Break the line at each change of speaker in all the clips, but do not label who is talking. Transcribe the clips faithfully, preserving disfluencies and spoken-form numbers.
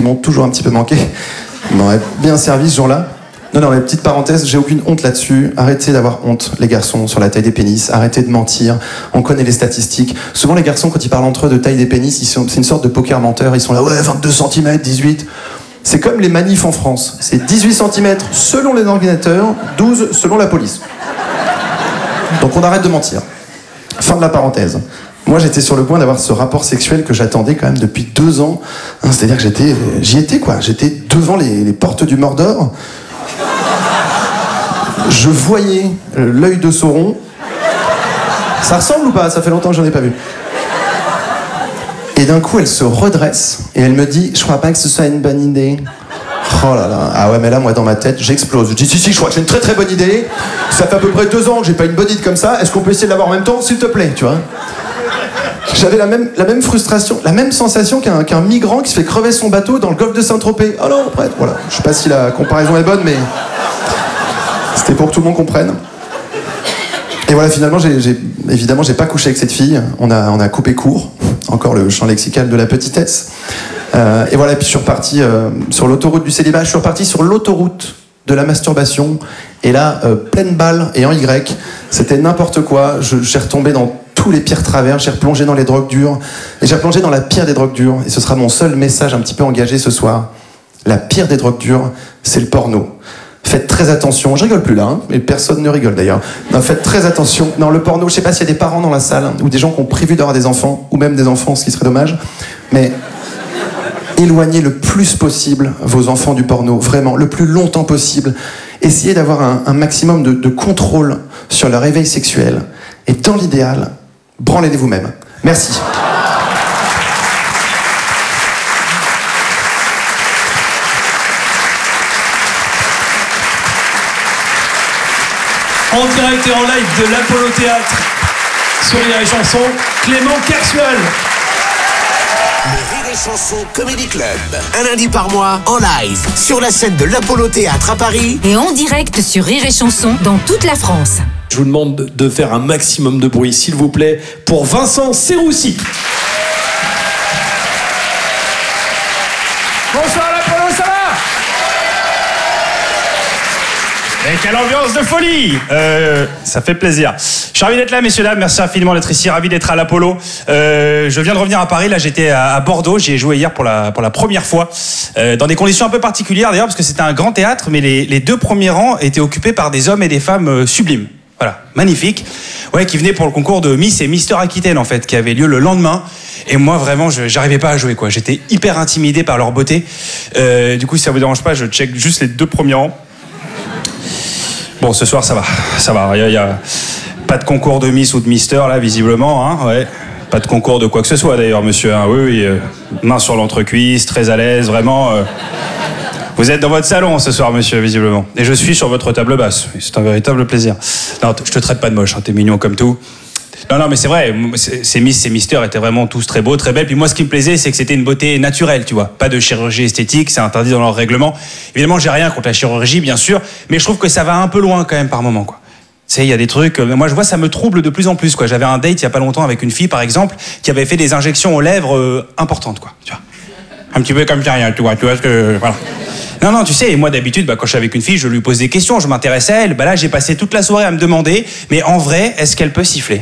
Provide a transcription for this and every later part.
m'ont toujours un petit peu manqué. Ils m'auraient bien servi ce jour-là. Non, non, mais petite parenthèse, j'ai aucune honte là-dessus. Arrêtez d'avoir honte, les garçons, sur la taille des pénis. Arrêtez de mentir. On connaît les statistiques. Souvent, les garçons, quand ils parlent entre eux de taille des pénis, ils sont, c'est une sorte de poker menteur. Ils sont là, ouais, vingt-deux centimètres, dix-huit. C'est comme les manifs en France. C'est dix-huit centimètres selon les ordinateurs, douze selon la police. Donc on arrête de mentir. Fin de la parenthèse. Moi, j'étais sur le point d'avoir ce rapport sexuel que j'attendais quand même depuis deux ans. Hein, c'est-à-dire que j'étais, j'y étais, quoi. J'étais devant les, les portes du Mordor. Je voyais l'œil de Sauron. Ça ressemble ou pas? Ça fait longtemps que j'en ai pas vu. Et d'un coup, elle se redresse et elle me dit « Je crois pas que ce soit une bonne idée. » Oh là là. Ah ouais, mais là, moi, dans ma tête, j'explose. Je dis « Si, si, je crois que c'est une très très bonne idée. Ça fait à peu près deux ans que j'ai pas une bonne idée comme ça. Est-ce qu'on peut essayer de l'avoir en même temps, s'il te plaît ?» Tu vois. J'avais la même, la même frustration, la même sensation qu'un, qu'un migrant qui se fait crever son bateau dans le golfe de Saint-Tropez. Oh non, après, voilà. Je sais pas si la comparaison est bonne, mais c'était pour que tout le monde comprenne. Et voilà, finalement, j'ai, j'ai, évidemment, j'ai pas couché avec cette fille. On a, on a coupé court. Encore le champ lexical de la petitesse. Euh, et voilà, puis je suis reparti euh, sur l'autoroute du célibat. Je suis reparti sur l'autoroute de la masturbation. Et là, euh, pleine balle et en Y. C'était n'importe quoi. Je, j'ai retombé dans tous les pires travers. J'ai replongé dans les drogues dures. Et j'ai replongé dans la pire des drogues dures. Et ce sera mon seul message un petit peu engagé ce soir. La pire des drogues dures, c'est le porno. Faites très attention, je rigole plus là, hein, mais personne ne rigole d'ailleurs. Non, faites très attention. Non, le porno, je sais pas s'il y a des parents dans la salle, ou des gens qui ont prévu d'avoir des enfants, ou même des enfants, ce qui serait dommage, mais éloignez le plus possible vos enfants du porno, vraiment, le plus longtemps possible. Essayez d'avoir un, un maximum de, de contrôle sur leur éveil sexuel, et dans l'idéal, branlez-les vous-même. Merci.
En direct et en live de l'Apollo Théâtre, sur Rire et Chanson, Clément Kersuel.
Le Rire et Chanson Comedy Club, un lundi par mois, en live, sur la scène de l'Apollo Théâtre à Paris.
Et en direct sur Rire et Chanson dans toute la France.
Je vous demande de faire un maximum de bruit, s'il vous plaît, pour Vincent Serroussi.
Bonsoir l'Apollo, ça va? Et quelle ambiance de folie! euh, Ça fait plaisir. Je suis ravi d'être là, messieurs, dames. Merci infiniment d'être ici. Ravi d'être à l'Apollo. Euh, je viens de revenir à Paris. Là, j'étais à, à Bordeaux. J'y ai joué hier pour la, pour la première fois. Euh, dans des conditions un peu particulières, d'ailleurs, parce que c'était un grand théâtre, mais les, les deux premiers rangs étaient occupés par des hommes et des femmes euh, sublimes. Voilà, magnifique. Ouais, qui venaient pour le concours de Miss et Mister Aquitaine, en fait, qui avait lieu le lendemain. Et moi, vraiment, je, j'arrivais pas à jouer, quoi. J'étais hyper intimidé par leur beauté. Euh, du coup, si ça vous dérange pas, je check juste les deux premiers rangs. Bon, ce soir, ça va. Ça va. Il y a, il y a pas de concours de Miss ou de Mister, là, visiblement. Hein, ouais. Pas de concours de quoi que ce soit, d'ailleurs, monsieur. Hein. Oui, oui. Euh, main sur l'entrecuisse, très à l'aise, vraiment. Euh... Vous êtes dans votre salon ce soir, monsieur, visiblement. Et je suis sur votre table basse. C'est un véritable plaisir. Non, je te traite pas de moche. Hein. T'es mignon comme tout. Non, non, mais c'est vrai. Ces Miss, ces Mister étaient vraiment tous très beaux, très belles. Puis moi, ce qui me plaisait, c'est que c'était une beauté naturelle, tu vois. Pas de chirurgie esthétique, c'est interdit dans leur règlement. Évidemment, j'ai rien contre la chirurgie, bien sûr, mais je trouve que ça va un peu loin quand même par moment, quoi. Tu sais, il y a des trucs. Moi, je vois, ça me trouble de plus en plus, quoi. J'avais un date il y a pas longtemps avec une fille, par exemple, qui avait fait des injections aux lèvres euh, importantes, quoi. Tu vois. Un petit peu comme ça, rien, tu vois. Tu vois ce que. Voilà. Non, non, tu sais, moi d'habitude, bah, quand je suis avec une fille, je lui pose des questions, je m'intéresse à elle. Bah là, j'ai passé toute la soirée à me demander, mais en vrai, est-ce qu'elle peut siffler?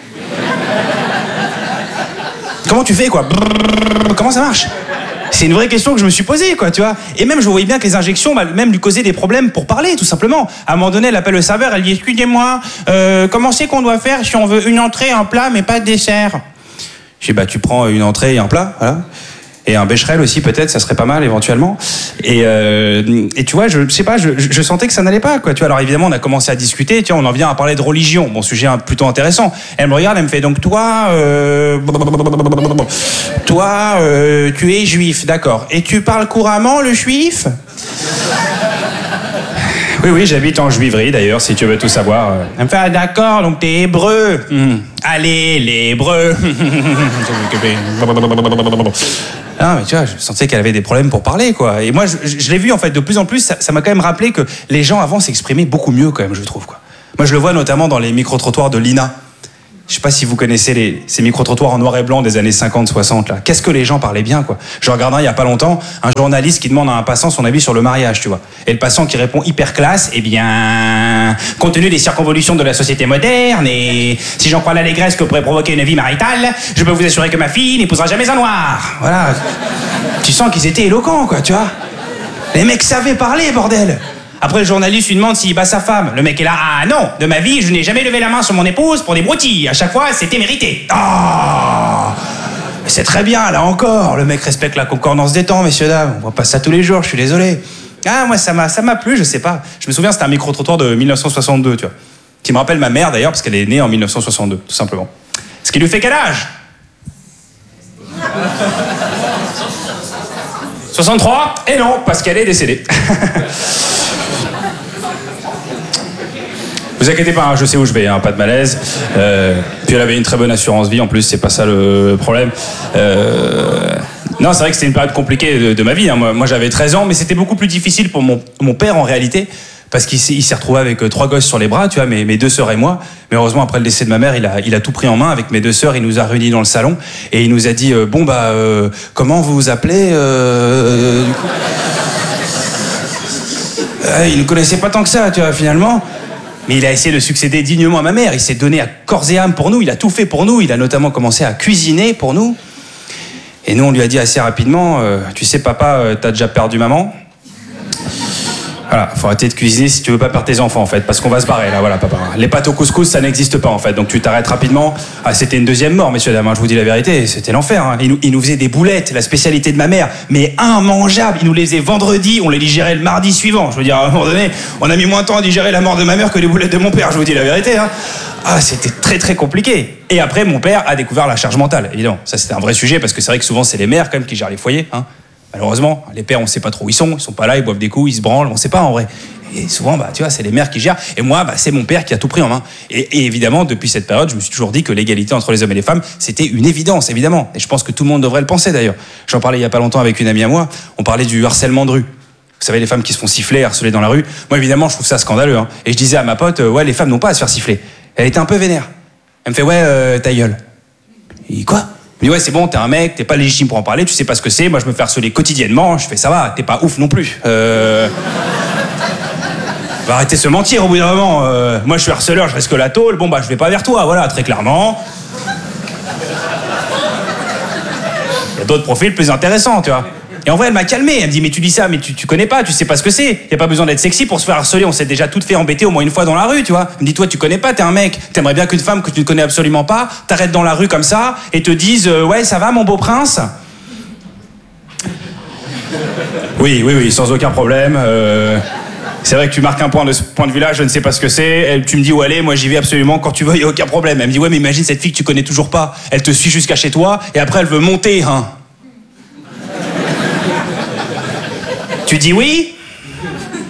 Comment tu fais, quoi? Brrr, comment ça marche? C'est une vraie question que je me suis posée, quoi, tu vois. Et même, je voyais bien que les injections, bah, même lui causaient des problèmes pour parler, tout simplement. À un moment donné, elle appelle le serveur, elle dit « Excusez-moi, euh, comment c'est qu'on doit faire si on veut une entrée, un plat, mais pas de dessert ?» Je dis « Bah, tu prends une entrée et un plat, voilà. » Et un bécherel aussi, peut-être, ça serait pas mal, éventuellement. Et, euh, et tu vois, je, je sais pas, je, je sentais que ça n'allait pas, quoi. Tu vois, alors évidemment, on a commencé à discuter, tu vois, on en vient à parler de religion. Bon, sujet plutôt intéressant. Elle me regarde, elle me fait, donc toi, euh, toi, euh, tu es juif, d'accord. Et tu parles couramment le juif? Oui, oui, j'habite en juiverie, d'ailleurs, si tu veux tout savoir. Elle me fait, ah, d'accord, donc t'es hébreu. Mmh. Allez, les hébreux. Ah, mais tu vois, je sentais qu'elle avait des problèmes pour parler, quoi. Et moi, je, je l'ai vu, en fait, de plus en plus, ça, ça m'a quand même rappelé que les gens avant s'exprimaient beaucoup mieux, quand même, je trouve, quoi. Moi, je le vois notamment dans les micro-trottoirs de l'I N A. Je sais pas si vous connaissez les, ces micro-trottoirs en noir et blanc des années cinquante soixante, là. Qu'est-ce que les gens parlaient bien, quoi. Je regardais il y a pas longtemps un journaliste qui demande à un passant son avis sur le mariage, tu vois. Et le passant qui répond hyper classe, eh bien, compte tenu des circonvolutions de la société moderne et si j'en crois l'allégresse que pourrait provoquer une vie maritale, je peux vous assurer que ma fille n'épousera jamais un noir. Voilà. Tu sens qu'ils étaient éloquents, quoi, tu vois. Les mecs savaient parler, bordel. Après, le journaliste lui demande s'il bat sa femme. Le mec est là, ah non, de ma vie, je n'ai jamais levé la main sur mon épouse pour des broutilles. À chaque fois, c'était mérité. Oh, c'est très bien, là encore. Le mec respecte la concordance des temps, messieurs, dames. On voit pas ça tous les jours, je suis désolé. Ah, moi, ça m'a, ça m'a plu, je sais pas. Je me souviens, c'était un micro-trottoir de mille neuf cent soixante-deux, tu vois. Qui me rappelle ma mère, d'ailleurs, parce qu'elle est née en mille neuf cent soixante-deux, tout simplement. Ce qui lui fait quel âge soixante-trois. Et non, parce qu'elle est décédée. Vous inquiétez pas, hein, je sais où je vais, hein, pas de malaise. Euh, puis elle avait une très bonne assurance vie, en plus, c'est pas ça le problème. Euh, non, c'est vrai que c'était une période compliquée de, de ma vie. Hein. Moi, moi, j'avais treize ans, mais c'était beaucoup plus difficile pour mon, mon père, en réalité, parce qu'il s'est, il s'est retrouvé avec trois gosses sur les bras, tu vois, mes, mes deux sœurs et moi. Mais heureusement, après le décès de ma mère, il a, il a tout pris en main avec mes deux sœurs. Il nous a réunis dans le salon et il nous a dit euh, bon bah euh, comment vous vous appelez euh, du coup euh, il ne connaissait pas tant que ça, tu vois, finalement. Mais il a essayé de succéder dignement à ma mère. Il s'est donné à corps et âme pour nous. Il a tout fait pour nous. Il a notamment commencé à cuisiner pour nous. Et nous, on lui a dit assez rapidement euh, tu sais, papa, euh, t'as déjà perdu maman. Voilà, faut arrêter de cuisiner si tu veux pas perdre tes enfants, en fait, parce qu'on va se barrer, là, voilà, papa. Les pâtes au couscous, ça n'existe pas, en fait, donc tu t'arrêtes rapidement. Ah, c'était une deuxième mort, messieurs, dames, hein, je vous dis la vérité, c'était l'enfer. Hein. Il, nous, il nous faisait des boulettes, la spécialité de ma mère, mais immangeables. Il nous les faisait vendredi, on les digérait le mardi suivant. Je veux dire, à un moment donné, on a mis moins de temps à digérer la mort de ma mère que les boulettes de mon père, je vous dis la vérité. Hein. Ah, c'était très très compliqué. Et après, mon père a découvert la charge mentale, évidemment. Ça, c'était un vrai sujet, parce que c'est vrai que souvent, c'est les mères, quand même, qui gèrent les foyers, hein. Malheureusement, les pères, on sait pas trop où ils sont, ils sont pas là, ils boivent des coups, ils se branlent, on sait pas en vrai. Et souvent, bah, tu vois, c'est les mères qui gèrent. Et moi, bah, c'est mon père qui a tout pris en main. Et, et évidemment, depuis cette période, je me suis toujours dit que l'égalité entre les hommes et les femmes, c'était une évidence, évidemment. Et je pense que tout le monde devrait le penser, d'ailleurs. J'en parlais il y a pas longtemps avec une amie à moi. On parlait du harcèlement de rue. Vous savez, les femmes qui se font siffler, harceler dans la rue. Moi, évidemment, je trouve ça scandaleux. Hein. Et je disais à ma pote, euh, ouais, les femmes n'ont pas à se faire siffler. Elle était un peu vénère. Elle me fait, ouais, euh, ta gueule. Et quoi ? Je me dis, ouais, c'est bon, t'es un mec, t'es pas légitime pour en parler, tu sais pas ce que c'est. Moi, je me fais harceler quotidiennement. Je fais, ça va, t'es pas ouf non plus. Euh... Va arrêter de se mentir au bout d'un moment. Euh, moi, je suis harceleur, je risque la tôle. Bon, bah, je vais pas vers toi, voilà, très clairement. Il y a d'autres profils plus intéressants, tu vois. Et en vrai, elle m'a calmé. Elle me dit, mais tu dis ça, mais tu, tu connais pas, tu sais pas ce que c'est. Y a pas besoin d'être sexy pour se faire harceler. On s'est déjà toutes fait embêter au moins une fois dans la rue, tu vois. Elle me dit, toi, tu connais pas, t'es un mec. T'aimerais bien qu'une femme que tu ne connais absolument pas t'arrête dans la rue comme ça et te dise, euh, ouais, ça va, mon beau prince. Oui, oui, oui, sans aucun problème. Euh... C'est vrai que tu marques un point de ce point de vue-là, je ne sais pas ce que c'est. Elle, tu me dis où aller, moi j'y vais absolument quand tu veux, il n'y a aucun problème. Elle me dit, ouais, mais imagine cette fille que tu connais toujours pas. Elle te suit jusqu'à chez toi et après elle veut monter, hein. Tu dis oui ? Oui !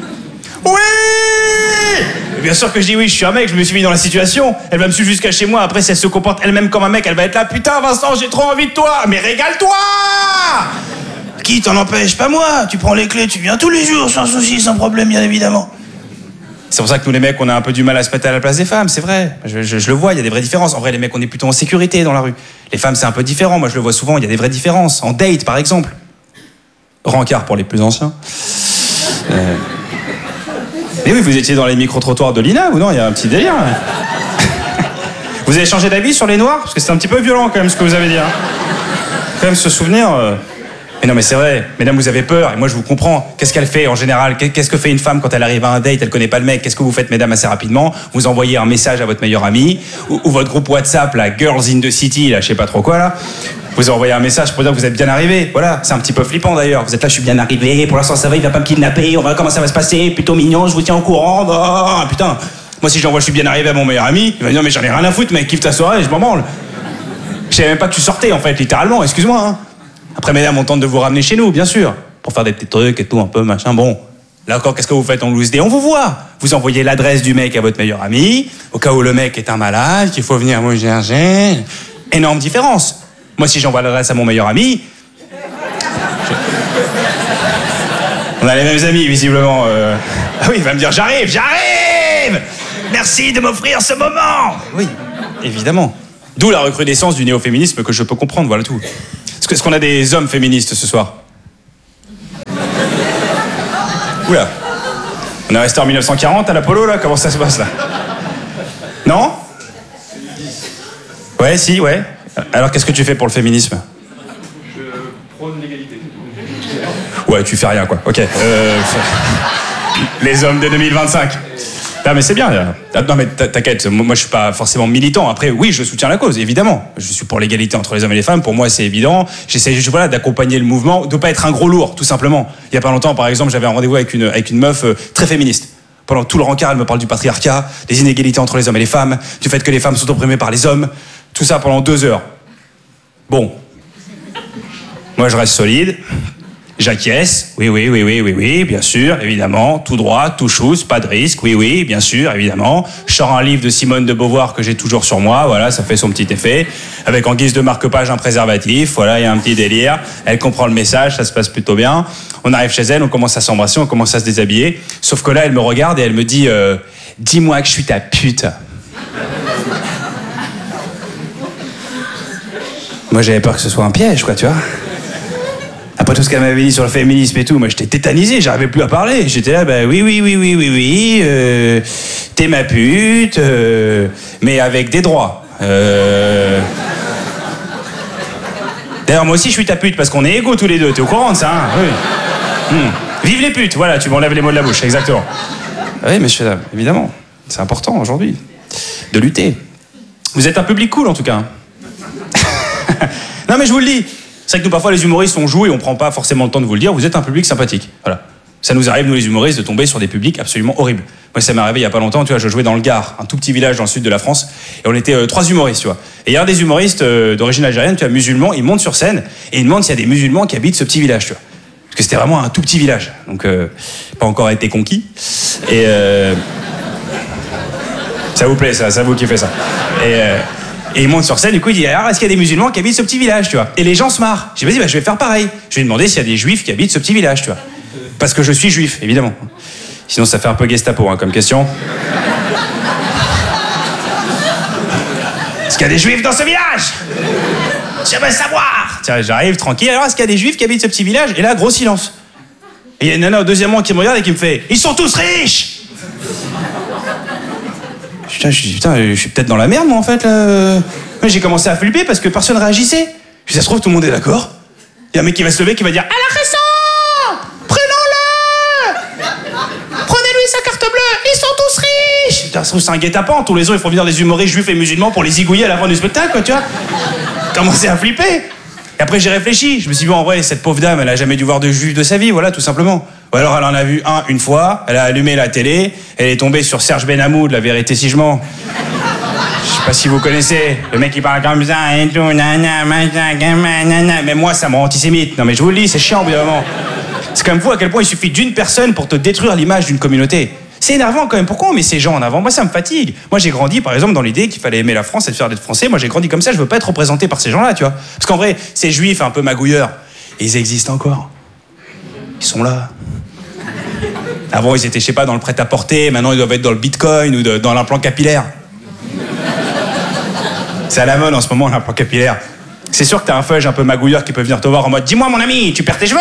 Bien sûr que je dis oui, je suis un mec, je me suis mis dans la situation. Elle va me suivre jusqu'à chez moi, après si elle se comporte elle-même comme un mec, elle va être là, putain Vincent, j'ai trop envie de toi, mais régale-toi ! Qui t'en empêche? Pas moi. Tu prends les clés, tu viens tous les jours, sans souci, sans problème, bien évidemment. C'est pour ça que nous les mecs, on a un peu du mal à se mettre à la place des femmes, c'est vrai. Je, je, je le vois, il y a des vraies différences. En vrai, les mecs, on est plutôt en sécurité dans la rue. Les femmes, c'est un peu différent. Moi, je le vois souvent, il y a des vraies différences. En date, par exemple. Rencard pour les plus anciens. Euh... Mais oui, vous étiez dans les micro-trottoirs de l'I N A, ou non? Il y a un petit délire. Vous avez changé d'avis sur les noirs? Parce que c'est un petit peu violent, quand même, ce que vous avez dit. Hein. Quand même, se souvenir... Euh... Mais non, mais c'est vrai, mesdames, vous avez peur, et moi je vous comprends. Qu'est-ce qu'elle fait en général? Qu'est-ce que fait une femme quand elle arrive à un date, elle connaît pas le mec? Qu'est-ce que vous faites, mesdames, assez rapidement? Vous envoyez un message à votre meilleure amie, ou, ou votre groupe WhatsApp, la Girls in the City, là, je sais pas trop quoi, là. Vous envoyez un message pour dire que vous êtes bien arrivé. Voilà, c'est un petit peu flippant d'ailleurs. Vous êtes là, je suis bien arrivé, pour l'instant ça va, il va pas me kidnapper, on va voir comment ça va se passer, plutôt mignon, je vous tiens au courant. Oh, putain, moi si j'envoie je suis bien arrivé à mon meilleur ami, il va me dire mais j'en ai rien à foutre, mec, kiffe ta soirée, je m'en branle. Je savais même pas que tu sortais en fait, littéralement, excuse-moi, hein. Après, mesdames, on tente de vous ramener chez nous, bien sûr, pour faire des petits trucs et tout, un peu, machin, bon. Là encore, qu'est-ce que vous faites en loose day? On vous voit. Vous envoyez l'adresse du mec à votre meilleur ami, au cas où le mec est un malade, qu'il faut venir me chercher. Énorme différence. Moi, si j'envoie l'adresse à mon meilleur ami... Je... On a les mêmes amis, visiblement. Euh... Ah oui, il va me dire, j'arrive, j'arrive! Merci de m'offrir ce moment! Oui, évidemment. D'où la recrudescence du néo-féminisme que je peux comprendre, voilà tout. Est-ce qu'on a des hommes féministes ce soir? Oula. On est resté en mille neuf cent quarante à l'Apollo, là? Comment ça se passe, là? Non? Ouais, si, ouais. Alors, qu'est-ce que tu fais pour le féminisme?
Je prône l'égalité.
Ouais, tu fais rien, quoi. Ok. Euh... Les hommes de deux mille vingt-cinq. Non, mais c'est bien. Là. Non, mais t'inquiète, moi je suis pas forcément militant. Après, oui, je soutiens la cause, évidemment. Je suis pour l'égalité entre les hommes et les femmes. Pour moi, c'est évident. J'essaie juste voilà, d'accompagner le mouvement, de pas être un gros lourd, tout simplement. Il y a pas longtemps, par exemple, j'avais un rendez-vous avec une, avec une meuf euh, très féministe. Pendant tout le rencard, elle me parle du patriarcat, des inégalités entre les hommes et les femmes, du fait que les femmes sont opprimées par les hommes. Tout ça pendant deux heures. Bon. Moi, je reste solide. J'acquiesce, oui, oui, oui, oui, oui, oui, bien sûr, évidemment, tout droit, tout chose, pas de risque, oui, oui, bien sûr, évidemment. Je sors un livre de Simone de Beauvoir que j'ai toujours sur moi, voilà, ça fait son petit effet. Avec en guise de marque-page un préservatif, voilà, il y a un petit délire. Elle comprend le message, ça se passe plutôt bien. On arrive chez elle, on commence à s'embrasser, on commence à se déshabiller. Sauf que là, elle me regarde et elle me dit euh, « Dis-moi que je suis ta pute ». Moi, j'avais peur que ce soit un piège, quoi, tu vois. Après tout ce qu'elle m'avait dit sur le féminisme et tout, moi j'étais tétanisé, j'arrivais plus à parler. J'étais là, bah oui, oui, oui, oui, oui, oui, euh, t'es ma pute, euh, mais avec des droits. Euh... D'ailleurs, moi aussi je suis ta pute parce qu'on est égaux tous les deux, t'es au courant de ça, hein? Oui. Hum. Vive les putes, voilà, tu m'enlèves les mots de la bouche, exactement. Oui, messieurs, dames, évidemment, c'est important aujourd'hui de lutter. Vous êtes un public cool en tout cas. Non mais je vous le dis. C'est vrai que nous, parfois, les humoristes, on joue et on prend pas forcément le temps de vous le dire. Vous êtes un public sympathique. Voilà. Ça nous arrive, nous, les humoristes, de tomber sur des publics absolument horribles. Moi, ça m'est arrivé il y a pas longtemps, tu vois, je jouais dans le Gard, un tout petit village dans le sud de la France, et on était euh, trois humoristes, tu vois. Et il y a un des humoristes euh, d'origine algérienne, tu vois, musulman, il monte sur scène et il demande s'il y a des musulmans qui habitent ce petit village, tu vois. Parce que c'était vraiment un tout petit village. Donc, euh, pas encore été conquis. Et. Euh... Ça vous plaît, ça, ça vous qui fait ça. Et. Euh... Et il monte sur scène, du coup il dit alors est-ce qu'il y a des musulmans qui habitent ce petit village, tu vois? Et les gens se marrent. J'ai dit vas-y, bah, je vais faire pareil. Je vais demander s'il y a des juifs qui habitent ce petit village, tu vois. Parce que je suis juif, évidemment. Sinon ça fait un peu Gestapo hein, comme question. Est-ce qu'il y a des juifs dans ce village? Je veux savoir. Tiens, j'arrive tranquille. Alors est-ce qu'il y a des juifs qui habitent ce petit village? Et là, gros silence. Et il y a une nana au deuxième rang qui me regarde et qui me fait ils sont tous riches. Putain, je dis, putain, je suis peut-être dans la merde, moi, en fait, là. J'ai commencé à flipper parce que personne réagissait. Puis ça se trouve, tout le monde est d'accord. Il y a un mec qui va se lever qui va dire à la raison, prenons-le, prenez-lui sa carte bleue, ils sont tous riches. Putain, ça se trouve, c'est un guet-apens. Tous les ans, ils font venir des humoristes juifs et musulmans pour les zigouiller à la fin du spectacle, quoi, tu vois. J'ai commencé à flipper. Et après, j'ai réfléchi. Je me suis dit, bon, en vrai, cette pauvre dame, elle a jamais dû voir de juif de sa vie, voilà, tout simplement. Ou alors, elle en a vu un une fois, elle a allumé la télé, elle est tombée sur Serge Benamou de La Vérité si je mens. Je sais pas si vous connaissez, le mec qui parle comme ça et tout, nana, nana, mais moi, ça me rend antisémite. Non, mais je vous le dis, c'est chiant, au bout d'un moment. C'est quand même fou à quel point il suffit d'une personne pour te détruire l'image d'une communauté. C'est énervant quand même. Pourquoi on met ces gens en avant? Moi, ça me fatigue. Moi, j'ai grandi, par exemple, dans l'idée qu'il fallait aimer la France et de faire d'être français. Moi, j'ai grandi comme ça. Je veux pas être représenté par ces gens-là, tu vois. Parce qu'en vrai, ces juifs un peu magouilleurs, ils existent encore. Ils sont là. Avant, ils étaient, je sais pas, dans le prêt-à-porter. Maintenant, ils doivent être dans le bitcoin ou de, dans l'implant capillaire. C'est à la mode en ce moment, l'implant capillaire. C'est sûr que t'as un feuge un peu magouilleur qui peut venir te voir en mode « Dis-moi, mon ami, tu perds tes cheveux !»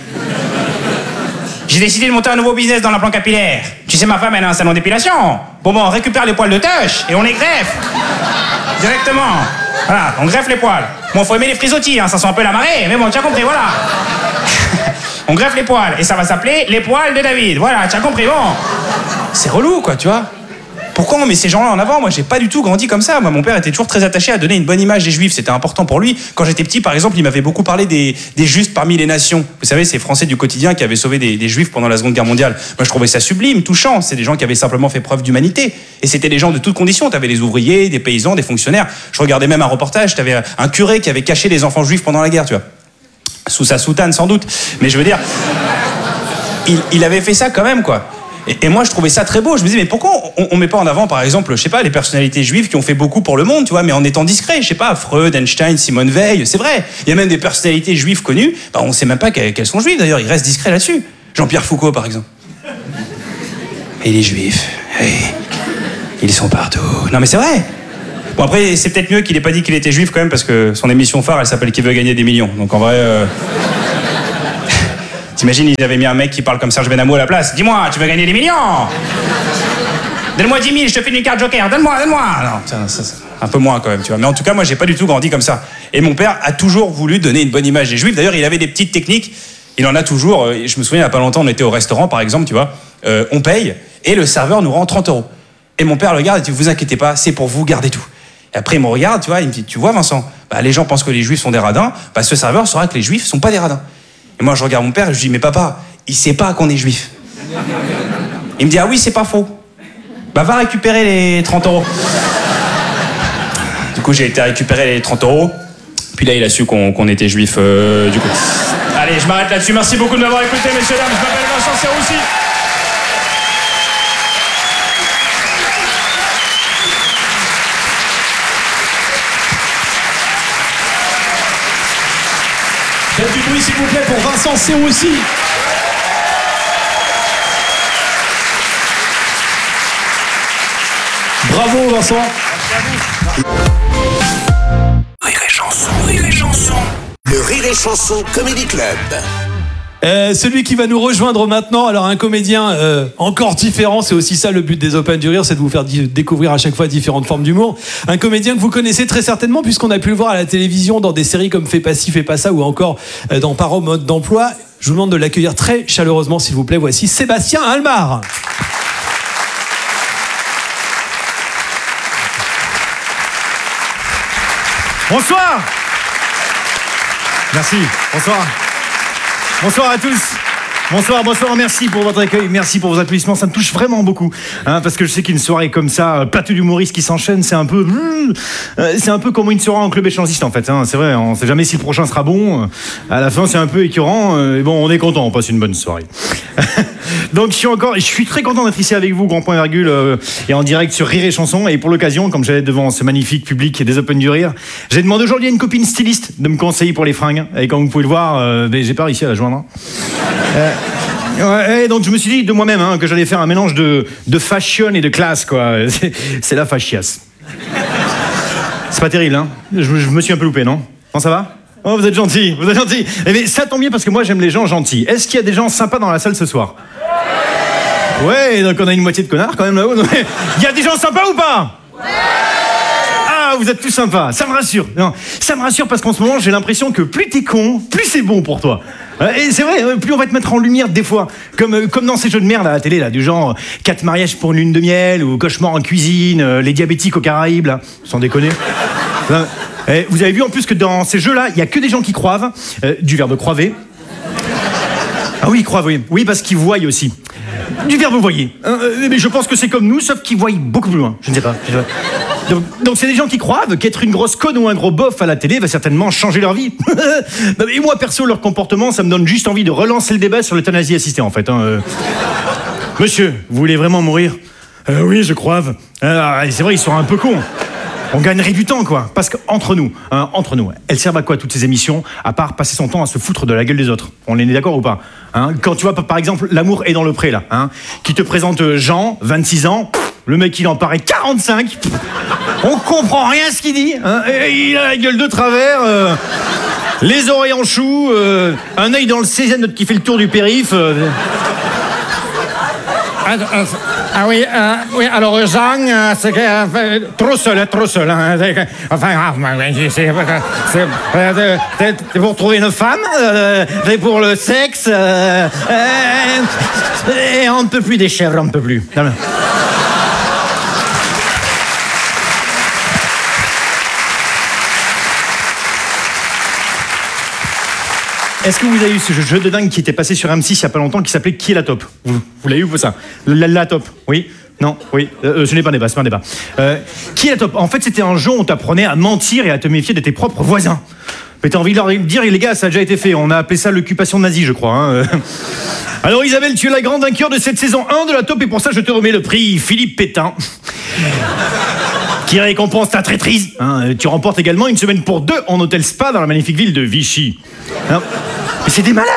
J'ai décidé de monter un nouveau business dans l'implant capillaire. Tu sais, ma femme, elle a un salon d'épilation. Bon, bon, on récupère les poils de touche et on les greffe. Directement. Voilà, on greffe les poils. Bon, faut aimer les frisottis, hein, ça sent un peu la marée, mais bon, tu as compris, voilà. On greffe les poils et ça va s'appeler les poils de David. Voilà, tu as compris, bon. C'est relou, quoi, tu vois. Pourquoi on met ces gens-là en avant? Moi, j'ai pas du tout grandi comme ça. Moi, mon père était toujours très attaché à donner une bonne image des Juifs. C'était important pour lui. Quand j'étais petit, par exemple, il m'avait beaucoup parlé des, des Justes parmi les nations. Vous savez, ces Français du quotidien qui avaient sauvé des, des Juifs pendant la Seconde Guerre mondiale. Moi, je trouvais ça sublime, touchant. C'est des gens qui avaient simplement fait preuve d'humanité. Et c'était des gens de toutes conditions. T'avais des ouvriers, des paysans, des fonctionnaires. Je regardais même un reportage. T'avais un curé qui avait caché les enfants juifs pendant la guerre, tu vois. Sous sa soutane, sans doute. Mais je veux dire, il, il avait fait ça quand même, quoi. Et, et moi, je trouvais ça très beau. Je me disais, mais pourquoi on, on met pas en avant, par exemple, je sais pas, les personnalités juives qui ont fait beaucoup pour le monde, tu vois, mais en étant discrets. Je sais pas, Freud, Einstein, Simone Veil, c'est vrai. Il y a même des personnalités juives connues. Bah, on sait même pas qu'elles, qu'elles sont juives, d'ailleurs. Ils restent discrets là-dessus. Jean-Pierre Foucault, par exemple. Et les juifs, hey, ils sont partout. Non, mais c'est vrai. Bon après, c'est peut-être mieux qu'il ait pas dit qu'il était juif quand même, parce que son émission phare, elle s'appelle Qui veut gagner des millions. Donc en vrai... Euh... T'imagines, ils avaient mis un mec qui parle comme Serge Benamou à la place. Dis-moi, tu veux gagner des millions? Donne-moi dix mille, je te file une carte joker, donne-moi, donne-moi. Non, ça, ça, ça, un peu moins quand même, tu vois. Mais en tout cas, moi, j'ai pas du tout grandi comme ça. Et mon père a toujours voulu donner une bonne image des juifs. D'ailleurs, il avait des petites techniques. Il en a toujours. Je me souviens, il y a pas longtemps, on était au restaurant, par exemple, tu vois. Euh, on paye et le serveur nous rend trente euros. Et mon père le regarde et dit, vous inquiétez pas, c'est pour vous, gardez tout. Et après, il me regarde, tu vois, il me dit, tu vois, Vincent, bah, les gens pensent que les juifs sont des radins. Bah, ce serveur saura que les juifs sont pas des radins. Et moi, je regarde mon père et je dis, mais papa, il sait pas qu'on est juif. Il me dit, ah oui, c'est pas faux. Bah, va récupérer les trente euros. Du coup, j'ai été récupérer les trente euros. Puis là, il a su qu'on qu'on était juif, euh, du coup. Allez, je m'arrête là-dessus. Merci beaucoup de m'avoir écouté, messieurs, dames. Je m'appelle Vincent Serroussi.
Faites du bruit, s'il vous plaît, pour Vincent Serroussi. Bravo, Vincent.
Rire et chanson, rire et chanson. Le Rire et Chanson Comedy Club.
Euh, celui qui va nous rejoindre maintenant, alors un comédien euh, encore différent, c'est aussi ça le but des Open du Rire, c'est de vous faire di- découvrir à chaque fois différentes formes d'humour. Un comédien que vous connaissez très certainement puisqu'on a pu le voir à la télévision dans des séries comme Fais pas ci, fais pas ça ou encore euh, dans Paro mode d'emploi. Je vous demande de l'accueillir très chaleureusement s'il vous plaît. Voici Sébastien Almar.
Bonsoir. Merci, bonsoir. Bonsoir à tous. Bonsoir, bonsoir, merci pour votre accueil, merci pour vos applaudissements, ça me touche vraiment beaucoup, hein, parce que je sais qu'une soirée comme ça, plateau d'humoristes qui s'enchaînent, c'est un peu, euh, c'est un peu comme une soirée en club échangiste en fait, hein, c'est vrai, on sait jamais si le prochain sera bon, à la fin c'est un peu écœurant, euh, et bon, on est content, on passe une bonne soirée. Donc je suis encore, je suis très content d'être ici avec vous, Grand Point Virgule, euh, et en direct sur Rire et Chanson, et pour l'occasion, comme j'allais devant ce magnifique public des Open du Rire, j'ai demandé aujourd'hui à une copine styliste de me conseiller pour les fringues, et comme vous pouvez le voir, euh, j'ai pas réussi à la joindre. Euh, ouais, et donc je me suis dit de moi-même hein, que j'allais faire un mélange de, de fashion et de classe, quoi. C'est, c'est la fasciasse. C'est pas terrible, hein. Je, je me suis un peu loupé, non? Non, ça va? Oh, vous êtes gentil, vous êtes gentil. Eh bien, ça tombe bien parce que moi j'aime les gens gentils. Est-ce qu'il y a des gens sympas dans la salle ce soir? Ouais, donc on a une moitié de connards quand même là-haut. Il y a des gens sympas ou pas? Ah, vous êtes tous sympas, ça me rassure. Non, ça me rassure parce qu'en ce moment j'ai l'impression que plus t'es con, plus c'est bon pour toi. Et c'est vrai, plus on va te mettre en lumière des fois, comme, comme dans ces jeux de merde à la télé, là, du genre quatre mariages pour une lune de miel, ou cauchemar en cuisine, les diabétiques aux Caraïbes, là, sans déconner. Et vous avez vu en plus que dans ces jeux-là, il n'y a que des gens qui croivent, euh, du verbe croiver. Ah oui, croivent, oui. Oui, parce qu'ils voient aussi. Du verbe voyer. Euh, mais je pense que c'est comme nous, sauf qu'ils voient beaucoup plus loin. Je ne sais pas. Donc, donc c'est des gens qui croient qu'être une grosse conne ou un gros bof à la télé va certainement changer leur vie. Et moi, perso, leur comportement, ça me donne juste envie de relancer le débat sur l'euthanasie assistée, en fait. Hein. Euh... Monsieur, vous voulez vraiment mourir? euh, Oui, je crois. Euh, c'est vrai, ils sont un peu cons. On gagnerait du temps, quoi. Parce qu'entre nous, hein, entre nous, elles servent à quoi toutes ces émissions, à part passer son temps à se foutre de la gueule des autres? On est d'accord ou pas, hein? Quand tu vois, par exemple, L'amour est dans le pré, là, hein, qui te présente Jean, vingt-six ans, pff, le mec, il en paraît quarante-cinq, pff, on comprend rien à ce qu'il dit, hein, et il a la gueule de travers, euh, les oreilles en chou, euh, un œil dans le seizième qui fait le tour du périph'. Euh,
Ah, euh, ah oui, euh, oui, alors Jean, euh, c'est que, euh, trop seul, hein, trop seul. Hein, c'est, enfin, ah, c'est, c'est, c'est, euh, c'est pour trouver une femme, euh, c'est pour le sexe, euh, euh, et on ne peut plus des chèvres, on ne peut plus.
Est-ce que vous avez eu ce jeu de dingue qui était passé sur M six il n'y a pas longtemps qui s'appelait Qui est la top? Vous, vous l'avez eu ou ça? La, la top, oui? Non? Oui? euh, Ce n'est pas un débat, c'est pas un débat. Euh, qui est la top? En fait, c'était un jeu où on t'apprenait à mentir et à te méfier de tes propres voisins. Mais t'as envie de leur dire, les gars, ça a déjà été fait. On a appelé ça l'occupation nazie, je crois. Hein. Alors Isabelle, tu es la grande vainqueur de cette saison un de la top et pour ça, je te remets le prix Philippe Pétain. Qui récompense ta traîtrise. Hein, tu remportes également une semaine pour deux en hôtel spa dans la magnifique ville de Vichy. Alors, mais c'est des malades.